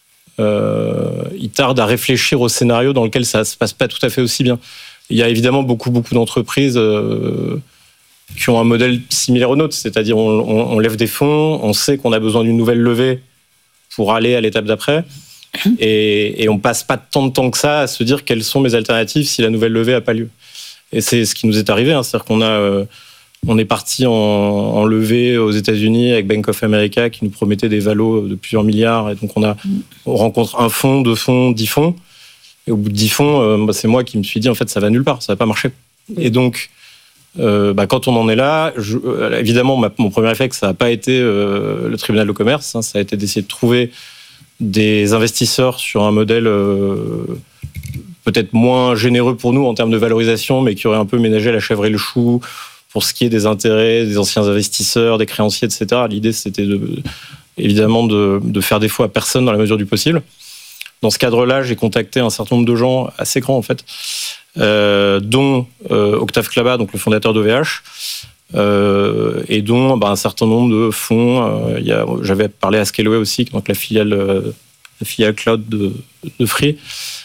S7: réfléchir au scénario dans lequel ça se passe pas tout à fait aussi bien. Il y a évidemment beaucoup d'entreprises qui ont un modèle similaire au nôtre, c'est-à-dire on lève des fonds, on sait qu'on a besoin d'une nouvelle levée pour aller à l'étape d'après, et on passe pas tant de temps que ça à se dire quelles sont mes alternatives si la nouvelle levée a pas lieu. Et c'est ce qui nous est arrivé, c'est-à-dire on est parti en levée aux États-Unis avec Bank of America qui nous promettait des valos de plusieurs milliards, et donc on rencontre un fonds, 2 fonds, 10 fonds, et au bout de 10 fonds, c'est moi qui me suis dit en fait ça va nulle part, ça va pas marcher. Et donc quand on en est là, évidemment, mon premier réflexe, ça n'a pas été le tribunal de commerce, ça a été d'essayer de trouver des investisseurs sur un modèle peut-être moins généreux pour nous en termes de valorisation, mais qui aurait un peu ménagé la chèvre et le chou pour ce qui est des intérêts, des anciens investisseurs, des créanciers, etc. L'idée, c'était évidemment de faire défaut à personne dans la mesure du possible. Dans ce cadre-là, j'ai contacté un certain nombre de gens assez grands, en fait, dont Octave Klaba, donc le fondateur d'OVH, et dont un certain nombre de fonds. J'avais parlé à Scaleway aussi, donc la filiale cloud de Free.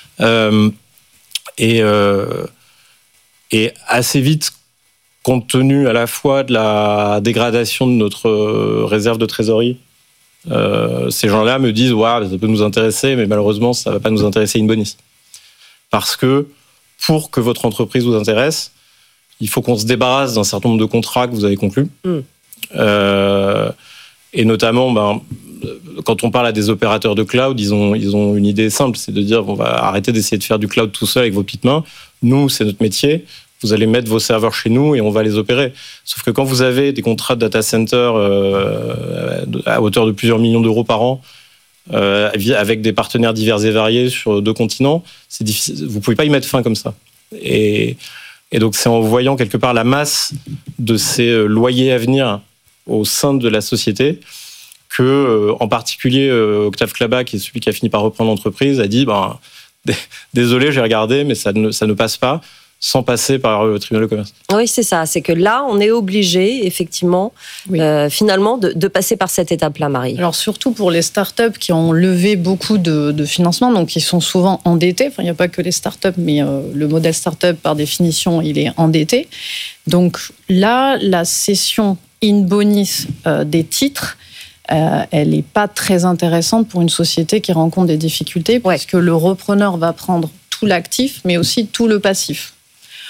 S7: Et assez vite, compte tenu à la fois de la dégradation de notre réserve de trésorerie, ces gens-là me disent « Waouh, ça peut nous intéresser, mais malheureusement, ça ne va pas nous intéresser in bonis. » Parce que pour que votre entreprise vous intéresse, il faut qu'on se débarrasse d'un certain nombre de contrats que vous avez conclus. Et notamment, quand on parle à des opérateurs de cloud, ils ont une idée simple, c'est de dire on va arrêter d'essayer de faire du cloud tout seul avec vos petites mains. Nous, c'est notre métier. Vous allez mettre vos serveurs chez nous et on va les opérer. Sauf que quand vous avez des contrats de data center à hauteur de plusieurs millions d'euros par an, avec des partenaires divers et variés sur 2 continents, c'est difficile. Vous pouvez pas y mettre fin comme ça. Et donc c'est en voyant quelque part la masse de ces loyers à venir au sein de la société que, en particulier, Octave Klaba, qui est celui qui a fini par reprendre l'entreprise, a dit désolé, j'ai regardé, mais ça ne passe pas, sans passer par le tribunal de commerce.
S6: Oui, c'est ça. C'est que là, on est obligé, effectivement, finalement, de passer par cette étape-là, Marie.
S8: Alors, surtout pour les startups qui ont levé beaucoup de financement, donc qui sont souvent endettés. Enfin, il n'y a pas que les startups, mais le modèle startup, par définition, il est endetté. Donc là, la cession in bonis des titres, elle n'est pas très intéressante pour une société qui rencontre des difficultés, parce que le repreneur va prendre tout l'actif, mais aussi tout le passif.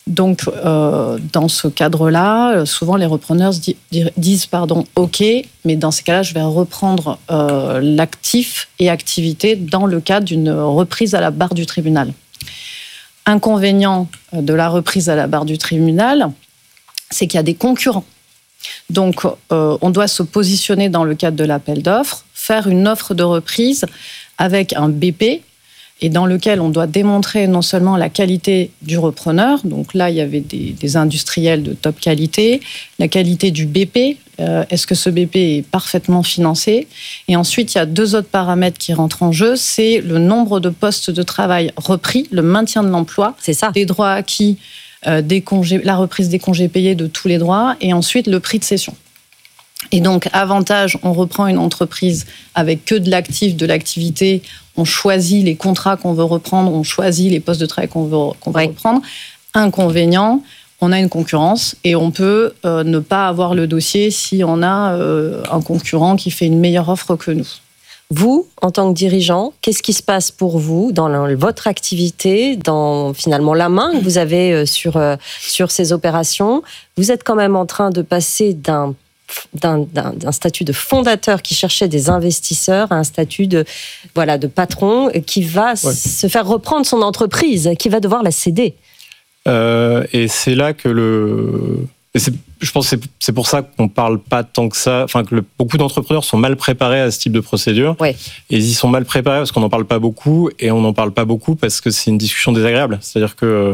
S8: Donc, dans ce cadre-là, souvent les repreneurs disent OK, mais dans ces cas-là, je vais reprendre l'actif et activité dans le cadre d'une reprise à la barre du tribunal. Inconvénient de la reprise à la barre du tribunal, c'est qu'il y a des concurrents. Donc, on doit se positionner dans le cadre de l'appel d'offres, faire une offre de reprise avec un BP, et dans lequel on doit démontrer non seulement la qualité du repreneur, donc là, il y avait des industriels de top qualité, la qualité du BP, est-ce que ce BP est parfaitement financé? Et ensuite, il y a 2 autres paramètres qui rentrent en jeu, c'est le nombre de postes de travail repris, le maintien de l'emploi,
S6: c'est ça,
S8: des droits acquis, des congés, la reprise des congés payés de tous les droits, et ensuite le prix de cession. Et donc, avantage, on reprend une entreprise avec que de l'actif, de l'activité, on choisit les contrats qu'on veut reprendre, on choisit les postes de travail qu'on veut reprendre. Inconvénient, on a une concurrence et on peut ne pas avoir le dossier si on a un concurrent qui fait une meilleure offre que nous.
S6: Vous, en tant que dirigeant, qu'est-ce qui se passe pour vous dans votre activité, dans finalement la main que vous avez sur ces opérations? Vous êtes quand même en train de passer d'un statut de fondateur qui cherchait des investisseurs à un statut de patron qui va se faire reprendre son entreprise, qui va devoir la céder.
S7: Et c'est là que je pense que c'est pour ça qu'on parle pas tant que ça, enfin que beaucoup d'entrepreneurs sont mal préparés à ce type de procédure.
S6: Ouais.
S7: Et ils y sont mal préparés parce qu'on n'en parle pas beaucoup, et on n'en parle pas beaucoup parce que c'est une discussion désagréable. C'est-à-dire que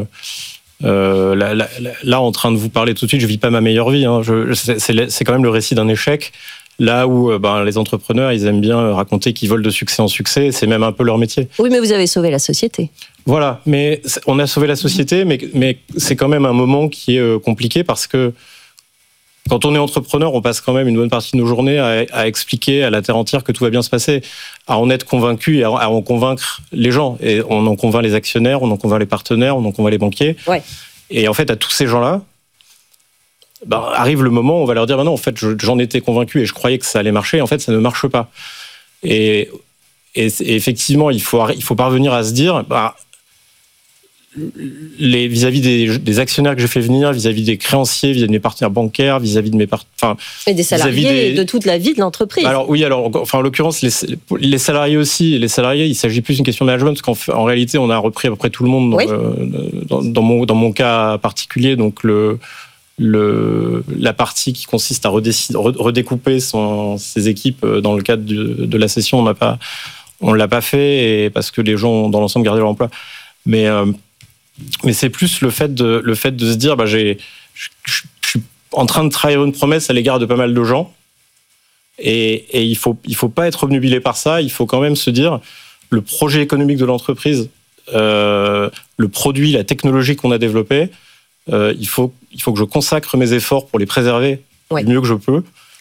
S7: là, en train de vous parler tout de suite, je vis pas ma meilleure vie. Hein. C'est quand même le récit d'un échec. Là où les entrepreneurs, ils aiment bien raconter qu'ils volent de succès en succès, c'est même un peu leur métier.
S6: Oui, mais vous avez sauvé la société.
S7: Voilà, mais on a sauvé la société, mais c'est quand même un moment qui est compliqué parce que quand on est entrepreneur, on passe quand même une bonne partie de nos journées à expliquer à la terre entière que tout va bien se passer, à en être convaincu et à en convaincre les gens. Et on en convainc les actionnaires, on en convainc les partenaires, on en convainc les banquiers.
S6: Ouais.
S7: Et en fait, à tous ces gens-là, arrive le moment où on va leur dire non, en fait, j'en étais convaincu et je croyais que ça allait marcher. En fait, ça ne marche pas. Et effectivement, il faut parvenir à se dire, vis-à-vis des actionnaires que j'ai fait venir, vis-à-vis des créanciers, vis-à-vis de mes partenaires bancaires, vis-à-vis de mes
S6: et des salariés de toute la vie de l'entreprise.
S7: Alors oui, en l'occurrence, les salariés aussi. Les salariés, il s'agit plus d'une question de management, parce qu'en réalité, on a repris à peu près tout le monde dans mon cas particulier. Donc la partie qui consiste à redécouper ses équipes dans le cadre de la session, on l'a pas fait, et parce que les gens ont dans l'ensemble gardé leur emploi. Mais c'est plus le fait de se dire, je suis en train de trahir une promesse à l'égard de pas mal de gens, et il faut pas être obnubilé par ça. Il faut quand même se dire, le projet économique de l'entreprise, le produit, la technologie qu'on a développée, il faut que je consacre mes efforts pour les préserver du mieux que je peux,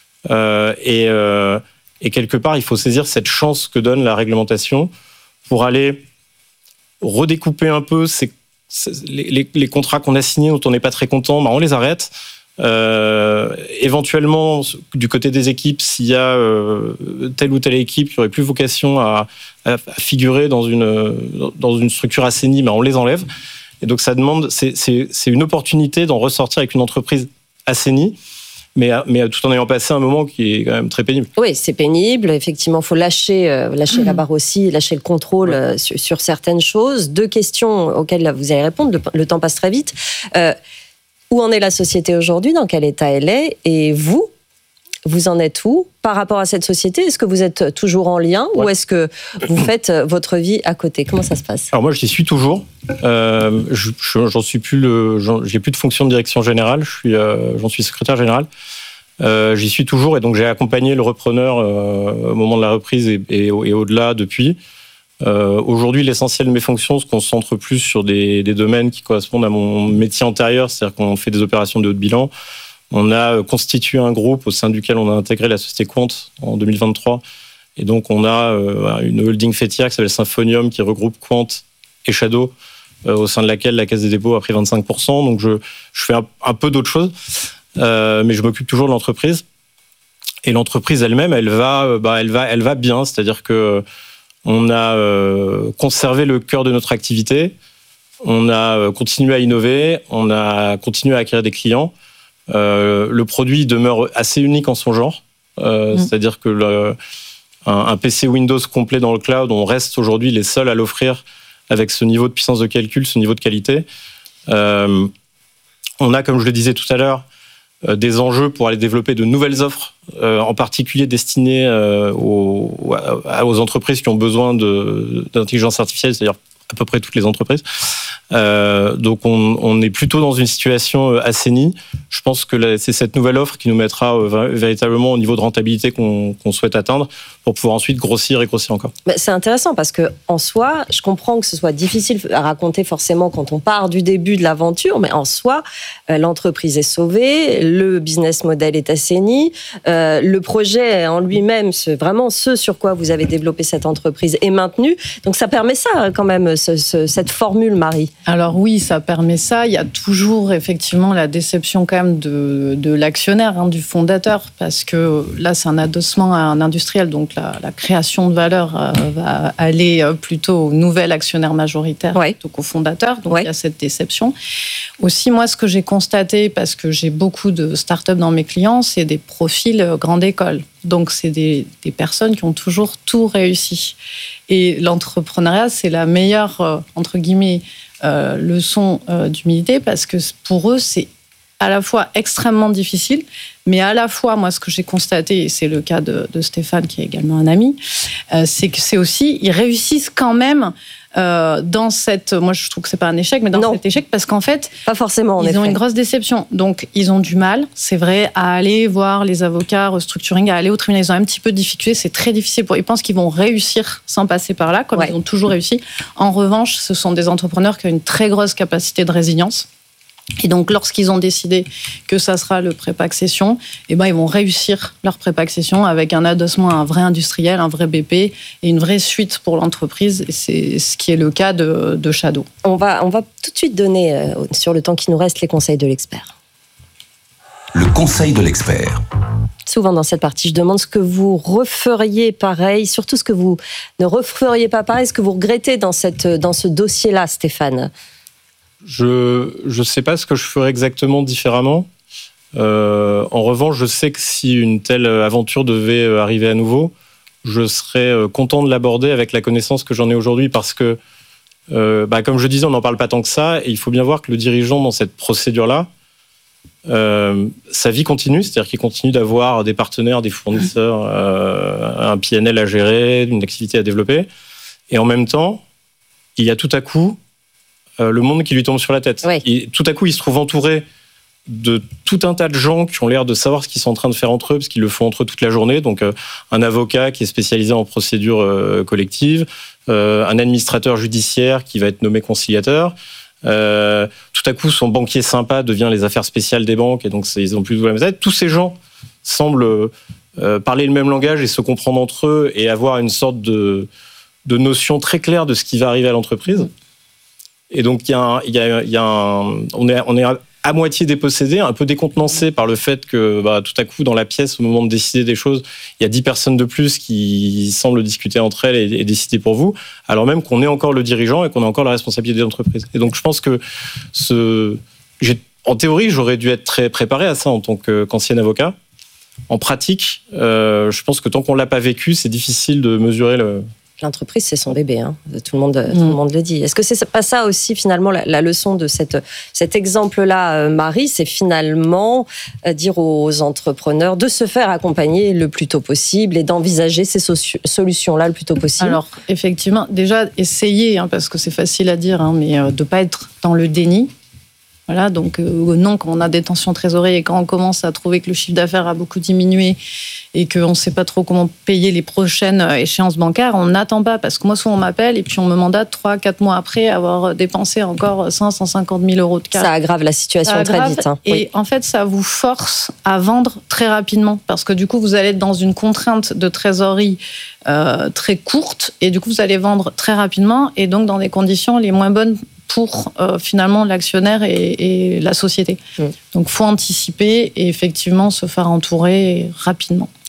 S7: et quelque part il faut saisir cette chance que donne la réglementation pour aller redécouper un peu les contrats qu'on a signés dont on n'est pas très content, on les arrête. Éventuellement, du côté des équipes, s'il y a telle ou telle équipe qui aurait plus vocation à figurer dans une structure assainie, on les enlève. Et donc ça demande, c'est une opportunité d'en ressortir avec une entreprise assainie, mais tout en ayant passé un moment qui est quand même très pénible.
S6: Oui, c'est pénible. Effectivement, il faut lâcher la barre aussi, lâcher le contrôle sur certaines choses. 2 questions auxquelles vous allez répondre. Le temps passe très vite. Où en est la société aujourd'hui? Dans quel état elle est? Et vous en êtes où par rapport à cette société? Est-ce que vous êtes toujours en lien ou est-ce que vous faites votre vie à côté? Comment ça se passe?
S7: Alors moi, j'y suis toujours. J'en suis plus j'ai plus de fonction de direction générale. J'en suis secrétaire général. J'y suis toujours, et donc j'ai accompagné le repreneur au moment de la reprise et au-delà depuis. Aujourd'hui, l'essentiel de mes fonctions se concentre plus sur des domaines qui correspondent à mon métier antérieur, c'est-à-dire qu'on fait des opérations de haut de bilan. On a constitué un groupe au sein duquel on a intégré la société Quant en 2023. Et donc, on a une holding faîtière qui s'appelle Symphonium, qui regroupe Quant et Shadow, au sein de laquelle la Caisse des dépôts a pris 25%. Donc, je fais un peu d'autres choses, mais je m'occupe toujours de l'entreprise. Et l'entreprise elle-même, elle va bien. C'est-à-dire que on a conservé le cœur de notre activité. On a continué à innover, on a continué à acquérir des clients. Le produit demeure assez unique en son genre. C'est-à-dire que un PC Windows complet dans le cloud, on reste aujourd'hui les seuls à l'offrir avec ce niveau de puissance de calcul, ce niveau de qualité. On a, comme je le disais tout à l'heure, des enjeux pour aller développer de nouvelles offres, en particulier destinées aux entreprises qui ont besoin d'intelligence artificielle, c'est-à-dire à peu près toutes les entreprises. Donc on est plutôt dans une situation assainie. Je pense que c'est cette nouvelle offre qui nous mettra véritablement au niveau de rentabilité qu'on souhaite atteindre pour pouvoir ensuite grossir et grossir encore.
S6: C'est intéressant parce que en soi, je comprends que ce soit difficile à raconter forcément quand on part du début de l'aventure, mais en soi, l'entreprise est sauvée, le business model est assaini, le projet en lui-même, vraiment ce sur quoi vous avez développé cette entreprise est maintenu. Donc ça permet ça quand même, cette formule, Marie.
S8: Alors oui, ça permet ça. Il y a toujours effectivement la déception quand même de l'actionnaire, du fondateur, parce que là c'est un adossement à un industriel, donc la création de valeur va aller plutôt au nouvel actionnaire majoritaire plutôt qu'au fondateur. Donc il y a cette déception. Aussi, moi, ce que j'ai constaté, parce que j'ai beaucoup de startups dans mes clients, c'est des profils grande école. Donc c'est des personnes qui ont toujours tout réussi. Et l'entrepreneuriat, c'est la meilleure, entre guillemets, leçon d'humilité, parce que pour eux, c'est à la fois extrêmement difficile, mais à la fois, moi, ce que j'ai constaté, et c'est le cas de Stéphane, qui est également un ami, c'est que c'est aussi, ils réussissent quand même dans cette... Moi, je trouve que c'est pas un échec, mais dans cet échec, parce qu'en fait,
S6: pas forcément,
S8: ils ont une grosse déception. Donc, ils ont du mal, c'est vrai, à aller voir les avocats, restructuring, à aller au tribunal. Ils ont un petit peu de difficulté, c'est très difficile pour eux. Ils pensent qu'ils vont réussir sans passer par là, comme ils ont toujours réussi. En revanche, ce sont des entrepreneurs qui ont une très grosse capacité de résilience. Et donc, lorsqu'ils ont décidé que ça sera le prépa-accession, ils vont réussir leur prépa-accession avec un adossement à un vrai industriel, un vrai BP et une vraie suite pour l'entreprise. Et c'est ce qui est le cas de Shadow. On va
S6: tout de suite donner, sur le temps qui nous reste, les conseils de l'expert.
S3: Le conseil de l'expert.
S6: Souvent dans cette partie, je demande ce que vous referiez pareil, surtout ce que vous ne referiez pas pareil, ce que vous regrettez dans ce dossier-là, Stéphane.
S7: Je sais pas ce que je ferais exactement différemment. En revanche, je sais que si une telle aventure devait arriver à nouveau, je serais content de l'aborder avec la connaissance que j'en ai aujourd'hui, parce que, comme je disais, on n'en parle pas tant que ça, et il faut bien voir que le dirigeant dans cette procédure-là, sa vie continue, c'est-à-dire qu'il continue d'avoir des partenaires, des fournisseurs, un PNL à gérer, une activité à développer, et en même temps, il y a tout à coup le monde qui lui tombe sur la tête. Et tout à coup, il se trouve entouré de tout un tas de gens qui ont l'air de savoir ce qu'ils sont en train de faire entre eux, parce qu'ils le font entre eux toute la journée. Donc, un avocat qui est spécialisé en procédure collective, un administrateur judiciaire qui va être nommé conciliateur. Tout à coup, son banquier sympa devient les affaires spéciales des banques, et donc ils ont plus de la même tête. Tous ces gens semblent parler le même langage et se comprendre entre eux et avoir une sorte de notion très claire de ce qui va arriver à l'entreprise. Et donc, on est à moitié dépossédé, un peu décontenancé par le fait que tout à coup, dans la pièce, au moment de décider des choses, il y a 10 personnes de plus qui semblent discuter entre elles et décider pour vous, alors même qu'on est encore le dirigeant et qu'on a encore la responsabilité de l'entreprise. Et donc, je pense que en théorie, j'aurais dû être très préparé à ça en tant qu'ancien avocat. En pratique, je pense que tant qu'on ne l'a pas vécu, c'est difficile de mesurer
S6: L'entreprise, c'est son bébé, tout le monde le dit. Est-ce que c'est pas ça aussi, finalement, la leçon de cet exemple-là, Marie, c'est finalement dire aux entrepreneurs de se faire accompagner le plus tôt possible et d'envisager ces solutions-là le plus tôt possible?
S8: Alors, effectivement, déjà, essayer, parce que c'est facile à dire, mais de ne pas être dans le déni. Voilà, donc non, quand on a des tensions de trésorerie et quand on commence à trouver que le chiffre d'affaires a beaucoup diminué et qu'on ne sait pas trop comment payer les prochaines échéances bancaires, on n'attend pas, parce que moi, souvent on m'appelle et puis on me mandate 3-4 mois après avoir dépensé encore 150 000 euros de cash.
S6: Ça aggrave la situation très vite.
S8: Et en fait, ça vous force à vendre très rapidement, parce que du coup, vous allez être dans une contrainte de trésorerie très courte, et du coup, vous allez vendre très rapidement, et donc dans des conditions les moins bonnes pour finalement l'actionnaire et la société. Donc, il faut anticiper et effectivement se faire entourer rapidement.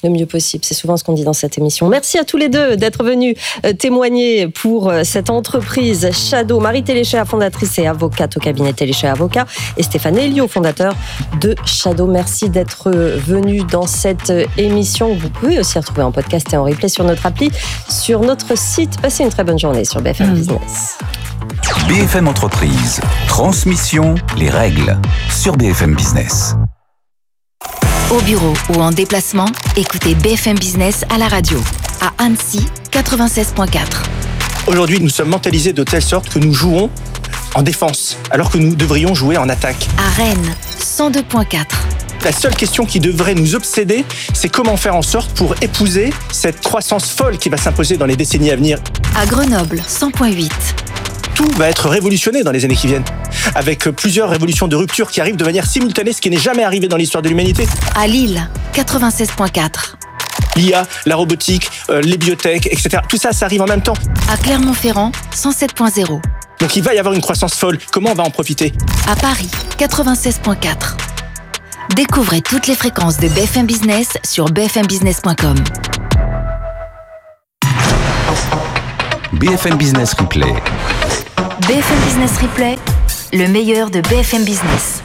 S6: le mieux possible. C'est souvent ce qu'on dit dans cette émission. Merci à tous les deux d'être venus témoigner pour cette entreprise Shadow. Marie Téléchet, fondatrice et avocate au cabinet Téléchet Avocats, et Stéphane Elio, fondateur de Shadow. Merci d'être venus dans cette émission. Vous pouvez aussi retrouver en podcast et en replay sur notre appli, sur notre site. Passez une très bonne journée sur BFM Business.
S3: BFM Entreprise. Transmission, les règles. Sur BFM Business.
S5: Au bureau ou en déplacement, écoutez BFM Business à la radio. À Annecy, 96.4.
S9: Aujourd'hui, nous sommes mentalisés de telle sorte que nous jouons en défense, alors que nous devrions jouer en attaque.
S5: À Rennes, 102.4.
S9: La seule question qui devrait nous obséder, c'est comment faire en sorte pour épouser cette croissance folle qui va s'imposer dans les décennies à venir.
S5: À Grenoble, 100.8.
S9: Tout va être révolutionné dans les années qui viennent, avec plusieurs révolutions de rupture qui arrivent de manière simultanée, ce qui n'est jamais arrivé dans l'histoire de l'humanité.
S5: À Lille, 96.4.
S9: L'IA, la robotique, les biotech, etc. Tout ça, ça arrive en même temps.
S5: À Clermont-Ferrand, 107.0.
S9: Donc il va y avoir une croissance folle. Comment on va en profiter ?
S5: À Paris, 96.4. Découvrez toutes les fréquences de BFM Business sur bfmbusiness.com.
S3: BFM Business Replay.
S5: BFM Business Replay, le meilleur de BFM Business.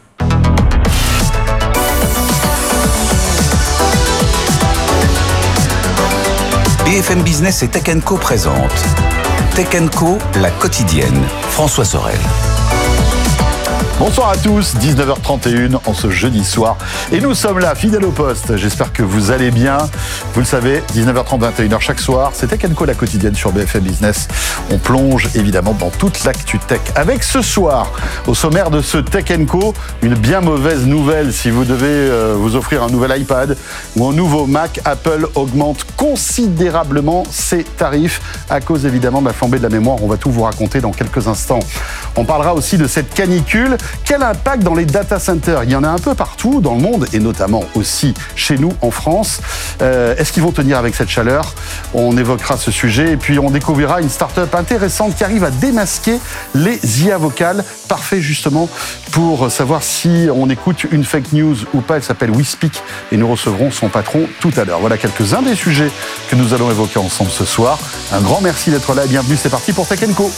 S3: BFM Business et Tech & Co présente Tech & Co, la quotidienne. François Sorel.
S10: Bonsoir à tous, 19h31 en ce jeudi soir. Et nous sommes là, fidèles au poste. J'espère que vous allez bien. Vous le savez, 19h30, 21h chaque soir. C'est Tech & Co, la quotidienne sur BFM Business. On plonge évidemment dans toute l'actu tech. Avec ce soir, au sommaire de ce Tech & Co, une bien mauvaise nouvelle. Si vous devez vous offrir un nouvel iPad ou un nouveau Mac, Apple augmente considérablement ses tarifs à cause évidemment de la flambée de la mémoire. On va tout vous raconter dans quelques instants. On parlera aussi de cette canicule. Quel impact dans les data centers ? Il y en a un peu partout dans le monde et notamment aussi chez nous en France. Est-ce qu'ils vont tenir avec cette chaleur ? On évoquera ce sujet et puis on découvrira une start-up intéressante qui arrive à démasquer les IA vocales. Parfait justement pour savoir si on écoute une fake news ou pas. Elle s'appelle WeSpeak et nous recevrons son patron tout à l'heure. Voilà quelques-uns des sujets que nous allons évoquer ensemble ce soir. Un grand merci d'être là et bienvenue. C'est parti pour Tech & Co.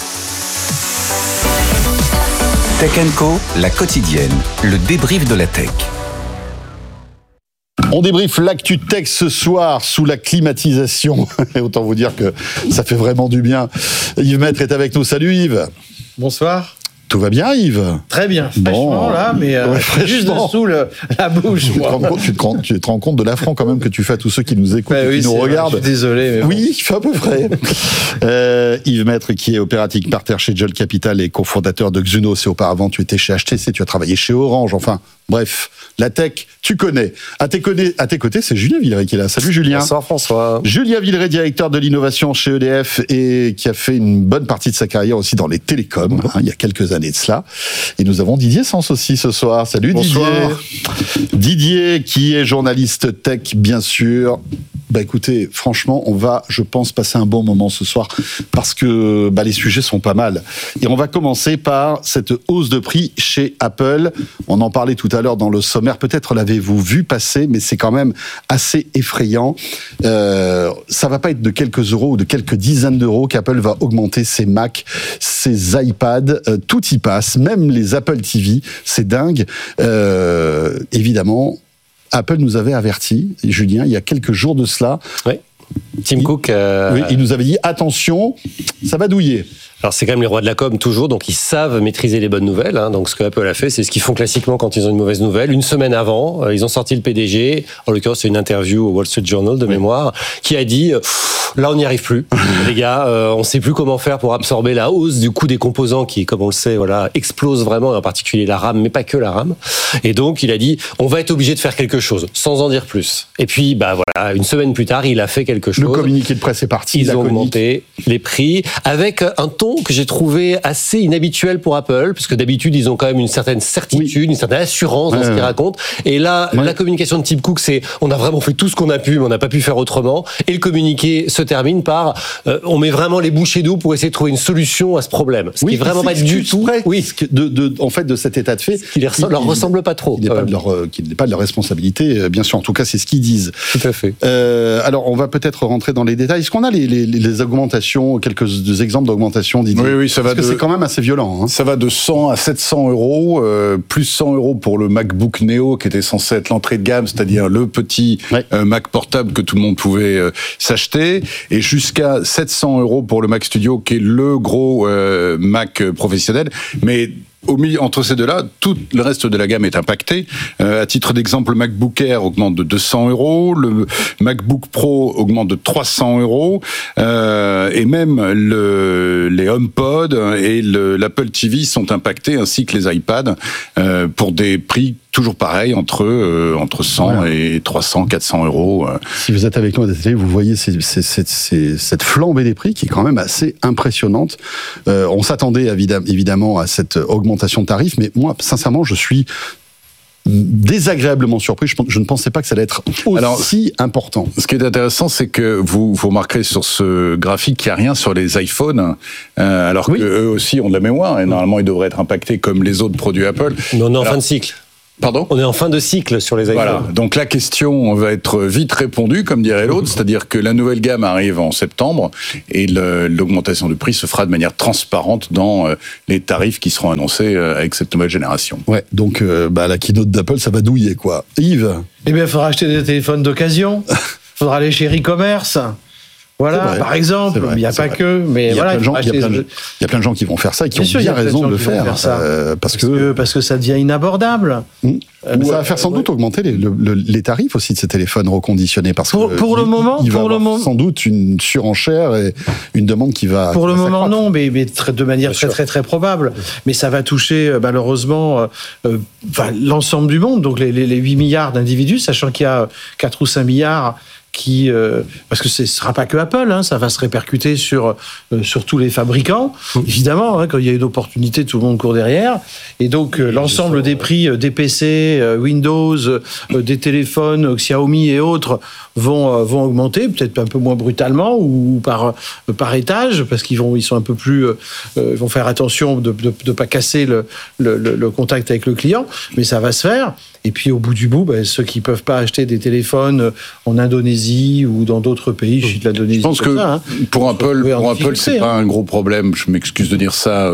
S3: Tech & Co, la quotidienne, le débrief de la tech.
S10: On débriefe l'actu tech ce soir sous la climatisation. Et autant vous dire que ça fait vraiment du bien. Yves Maître est avec nous. Salut Yves.
S11: Bonsoir.
S10: Tout va bien Yves ?
S11: Très bien, fraîchement là, mais juste dessous la bouche.
S10: Tu te rends compte de l'affront quand même que tu fais à tous ceux qui nous écoutent et qui nous regardent.
S11: Je suis désolé. Mais
S10: oui, il fait à peu près. Yves Maître qui est operating partner chez Jolt Capital et cofondateur de Xunos. Et auparavant, tu étais chez HTC, tu as travaillé chez Orange. Enfin, bref, la tech, tu connais. À tes côtés, c'est Julien Villeray qui est là. Salut Julien.
S12: Bonsoir François.
S10: Julien Villeray, directeur de l'innovation chez EDF et qui a fait une bonne partie de sa carrière aussi dans les télécoms, il y a quelques années de cela. Et nous avons Didier Sens aussi ce soir. Salut
S12: Bonsoir.
S10: Didier qui est journaliste tech bien sûr. Écoutez, franchement, on va, je pense, passer un bon moment ce soir parce que les sujets sont pas mal. Et on va commencer par cette hausse de prix chez Apple. On en parlait tout à l'heure dans le sommaire. Peut-être l'avez-vous vu passer, mais c'est quand même assez effrayant. Ça va pas être de quelques euros ou de quelques dizaines d'euros qu'Apple va augmenter ses Mac, ses iPads. Tout y passe, même les Apple TV. C'est dingue. Évidemment, Apple nous avait averti, Julien, il y a quelques jours de cela.
S12: Oui. Tim Cook.
S10: Il nous avait dit attention, ça va douiller.
S12: Alors c'est quand même les rois de la com toujours, donc ils savent maîtriser les bonnes nouvelles. Donc ce que Apple a fait, c'est ce qu'ils font classiquement quand ils ont une mauvaise nouvelle. Une semaine avant, ils ont sorti le PDG. En l'occurrence, c'est une interview au Wall Street Journal de mémoire qui a dit là on n'y arrive plus, les gars. On ne sait plus comment faire pour absorber la hausse du coût des composants qui, comme on le sait, explose vraiment, et en particulier la RAM, mais pas que la RAM. Et donc il a dit on va être obligé de faire quelque chose, sans en dire plus. Et puis une semaine plus tard, il a fait quelque chose.
S10: Le communiqué de presse est parti.
S12: Ils ont augmenté les prix avec un ton ton que j'ai trouvé assez inhabituel pour Apple, parce que d'habitude, ils ont quand même une certaine certitude, une certaine assurance dans ce qu'ils racontent. Et là, la communication de Tim Cook, c'est on a vraiment fait tout ce qu'on a pu, mais on n'a pas pu faire autrement. Et le communiqué se termine par on met vraiment les bouchées doubles pour essayer de trouver une solution à ce problème. Ce qui est vraiment pas du tout.
S10: En fait, de cet état de fait.
S12: Qui leur ressemble pas trop.
S10: Qui n'est pas de leur responsabilité, bien sûr. En tout cas, c'est ce qu'ils disent.
S12: Tout à fait.
S10: Alors, on va peut-être rentrer dans les détails. Est-ce qu'on a les augmentations, quelques exemples d'augmentation, Didier?
S13: Oui, ça va.
S10: Parce que c'est quand même assez violent. Hein.
S13: Ça va de 100 à 700 euros, plus 100 euros pour le MacBook Neo, qui était censé être l'entrée de gamme, c'est-à-dire le petit Mac portable que tout le monde pouvait s'acheter, et jusqu'à 700 euros pour le Mac Studio, qui est le gros Mac professionnel. Mais au milieu, entre ces deux-là, tout le reste de la gamme est impacté. À titre d'exemple, le MacBook Air augmente de 200 euros, le MacBook Pro augmente de 300 euros, et même les HomePod et l'Apple TV sont impactés, ainsi que les iPads, pour des prix toujours pareil, entre 100 et 300, 400 euros.
S10: Si vous êtes avec nous à la télé, vous voyez cette flambée des prix qui est quand même assez impressionnante. On s'attendait évidemment à cette augmentation de tarifs, mais moi, sincèrement, je suis désagréablement surpris. Je ne pensais pas que ça allait être aussi important.
S13: Ce qui est intéressant, c'est que vous remarquerez sur ce graphique qu'il n'y a rien sur les iPhones, alors qu'eux aussi ont de la mémoire, et normalement, ils devraient être impactés comme les autres produits Apple.
S12: Mais on est en fin de cycle.
S13: Pardon ?
S12: On est en fin de cycle sur les iPhones.
S13: Voilà. Donc la question va être vite répondue, comme dirait l'autre, c'est-à-dire que la nouvelle gamme arrive en septembre et l'augmentation de prix se fera de manière transparente dans les tarifs qui seront annoncés avec cette nouvelle génération.
S10: Ouais. Donc la keynote d'Apple, ça va douiller, quoi. Yves ?
S11: Eh bien, il faudra acheter des téléphones d'occasion. Il faudra aller chez e-commerce. Voilà, par exemple, il n'y a pas que, mais
S10: il y a plein de gens qui vont faire ça et qui ont bien raison de le faire, parce
S11: que ça devient inabordable.
S10: Ça va faire sans doute augmenter les tarifs aussi de ces téléphones reconditionnés, parce que
S11: pour le moment,
S10: il va y avoir sans doute une surenchère et une demande qui va.
S11: Pour le moment, non, mais de manière très très probable. Mais ça va toucher malheureusement l'ensemble du monde, donc les 8 milliards d'individus, sachant qu'il y a 4 ou 5 milliards. Parce que ce ne sera pas que Apple, ça va se répercuter sur tous les fabricants, évidemment, quand il y a une opportunité, tout le monde court derrière, et donc l'ensemble des prix des PC, Windows, des téléphones, Xiaomi et autres vont augmenter, peut-être un peu moins brutalement ou par étage, parce qu'ils sont un peu plus, ils vont faire attention de ne pas casser le contact avec le client, mais ça va se faire. Et puis au bout du bout, ceux qui ne peuvent pas acheter des téléphones en Indonésie ou dans d'autres pays, je suis de l'Indonésie.
S13: Je pense que pour Apple, c'est pas un gros problème. Je m'excuse de dire ça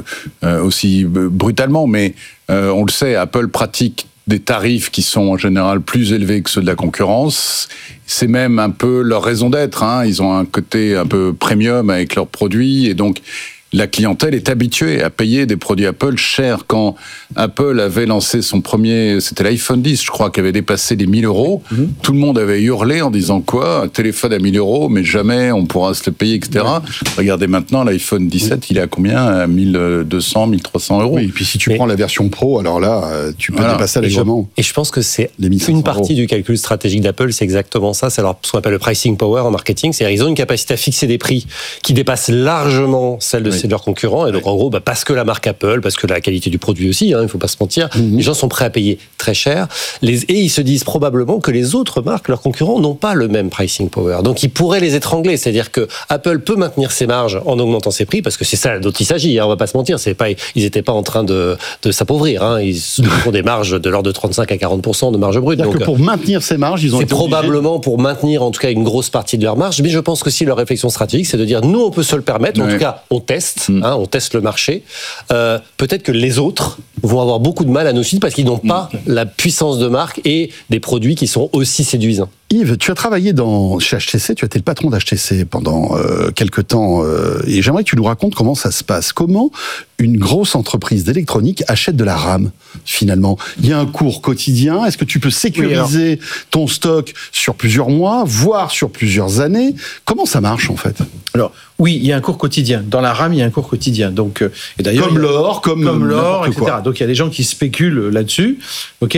S13: aussi brutalement, mais on le sait, Apple pratique des tarifs qui sont en général plus élevés que ceux de la concurrence. C'est même un peu leur raison d'être. Ils ont un côté un peu premium avec leurs produits, et donc la clientèle est habituée à payer des produits Apple chers. Quand Apple avait lancé son premier, c'était l'iPhone 10, je crois, qui avait dépassé les 1000 euros, tout le monde avait hurlé en disant quoi, un téléphone à 1000 euros, mais jamais on pourra se le payer, etc. Regardez maintenant, l'iPhone 17, il est à combien ? À 1200, 1300 euros.
S10: Oui, et puis si tu prends la version Pro, alors là, tu peux dépasser allègrement.
S12: Et je pense que c'est une partie du calcul stratégique d'Apple, c'est exactement ça. C'est ce qu'on appelle le pricing power en marketing. C'est-à-dire qu'ils ont une capacité à fixer des prix qui dépassent largement celle de leurs concurrents. Et donc, en gros, parce que la marque Apple, parce que la qualité du produit aussi, il ne faut pas se mentir, les gens sont prêts à payer très cher. Et ils se disent probablement que les autres marques, leurs concurrents, n'ont pas le même pricing power. Donc, ils pourraient les étrangler. C'est-à-dire que Apple peut maintenir ses marges en augmentant ses prix, parce que c'est ça dont il s'agit. On ne va pas se mentir. Ils n'étaient pas en train de s'appauvrir. Ils font des marges de l'ordre de 35 à 40% de marge brute.
S10: Donc, pour maintenir ces marges, ils ont été
S12: probablement pour maintenir, en tout cas, une grosse partie de leur marge. Mais je pense que si leur réflexion stratégique, c'est de dire, nous, on peut se le permettre. En tout cas, on teste. On teste le marché. Peut-être que les autres vont avoir beaucoup de mal à nous suivre parce qu'ils n'ont pas la puissance de marque et des produits qui sont aussi séduisants.
S10: Yves, tu as travaillé chez HTC, tu as été le patron d'HTC pendant quelques temps, et j'aimerais que tu nous racontes comment ça se passe. Comment une grosse entreprise d'électronique achète de la RAM, finalement ? Il y a un cours quotidien, est-ce que tu peux sécuriser ton stock sur plusieurs mois, voire sur plusieurs années ? Comment ça marche, en fait ?
S11: Alors, Oui, il y a un cours quotidien. Dans la RAM, il y a un cours quotidien. Donc, et d'ailleurs,
S10: comme l'or, comme
S11: l'or, etc.
S10: Quoi.
S11: Donc il y a des gens qui spéculent là-dessus, ok.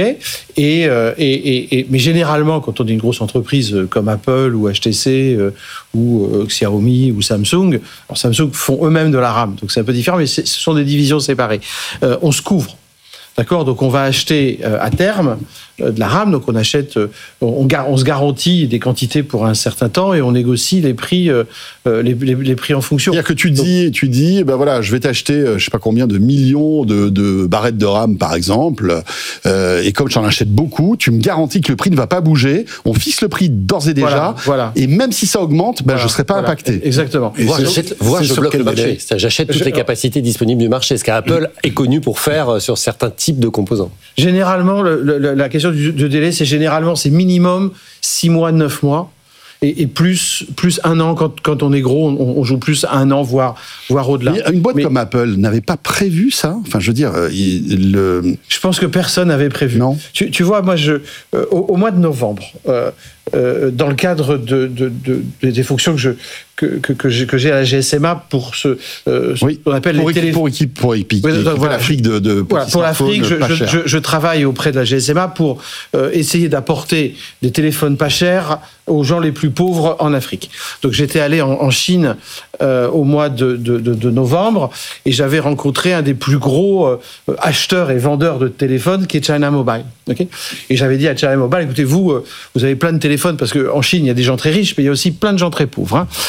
S11: Mais généralement, quand on est une grosse entreprise comme Apple ou HTC ou Xiaomi ou Samsung, alors Samsung font eux-mêmes de la RAM, donc c'est un peu différent, mais ce sont des divisions séparées. On se couvre. D'accord, donc on va acheter à terme de la RAM, donc on achète, on se garantit des quantités pour un certain temps et on négocie les prix, les prix en fonction.
S10: C'est-à-dire que tu dis, ben voilà, je vais t'acheter, je sais pas combien de millions de barrettes de RAM par exemple, et comme j'en achète beaucoup, tu me garantis que le prix ne va pas bouger. On fixe le prix d'ores et déjà,
S11: voilà.
S10: Et même si ça augmente, ben je serai pas impacté.
S11: Exactement.
S12: Et je bloque le marché. J'achète toutes les capacités disponibles du marché. Ce qu'Apple est connu pour faire sur certains types de composants.
S11: Généralement, la question du délai, c'est minimum 6 mois, 9 mois. Et plus un an, quand on est gros, on joue plus 1 an, voire au-delà.
S10: Mais une boîte comme Apple n'avait pas prévu ça. Enfin, je veux dire,
S11: je pense que personne n'avait prévu.
S10: Non.
S11: Tu vois, moi, au mois de novembre, dans le cadre des fonctions que j'ai à la GSMA pour ce qu'on appelle
S10: pour l'Afrique
S11: pour l'Afrique, je travaille auprès de la GSMA pour essayer d'apporter des téléphones pas chers aux gens les plus pauvres en Afrique. Donc j'étais allé en Chine au mois de novembre et j'avais rencontré un des plus gros acheteurs et vendeurs de téléphones qui est China Mobile. Okay, et j'avais dit à China Mobile, écoutez, vous avez plein de téléphones parce qu'en Chine il y a des gens très riches mais il y a aussi plein de gens très pauvres. Hein.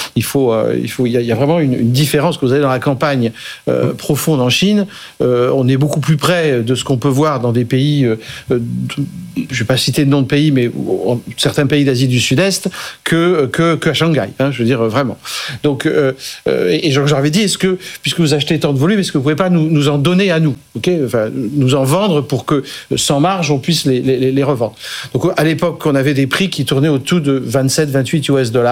S11: Il y a vraiment une différence que vous avez dans la campagne profonde en Chine. On est beaucoup plus près de ce qu'on peut voir dans des pays, je ne vais pas citer de nom de pays, mais certains pays d'Asie du Sud-Est qu'à Shanghai. Hein, je veux dire vraiment. Donc, et j'avais dit, est-ce que, puisque vous achetez tant de volume, est-ce que vous pouvez pas nous en donner à nous, okay, enfin, nous en vendre pour que sans marge on puisse les revendre. Donc à l'époque, on avait des prix qui tournaient autour de 27-28 $.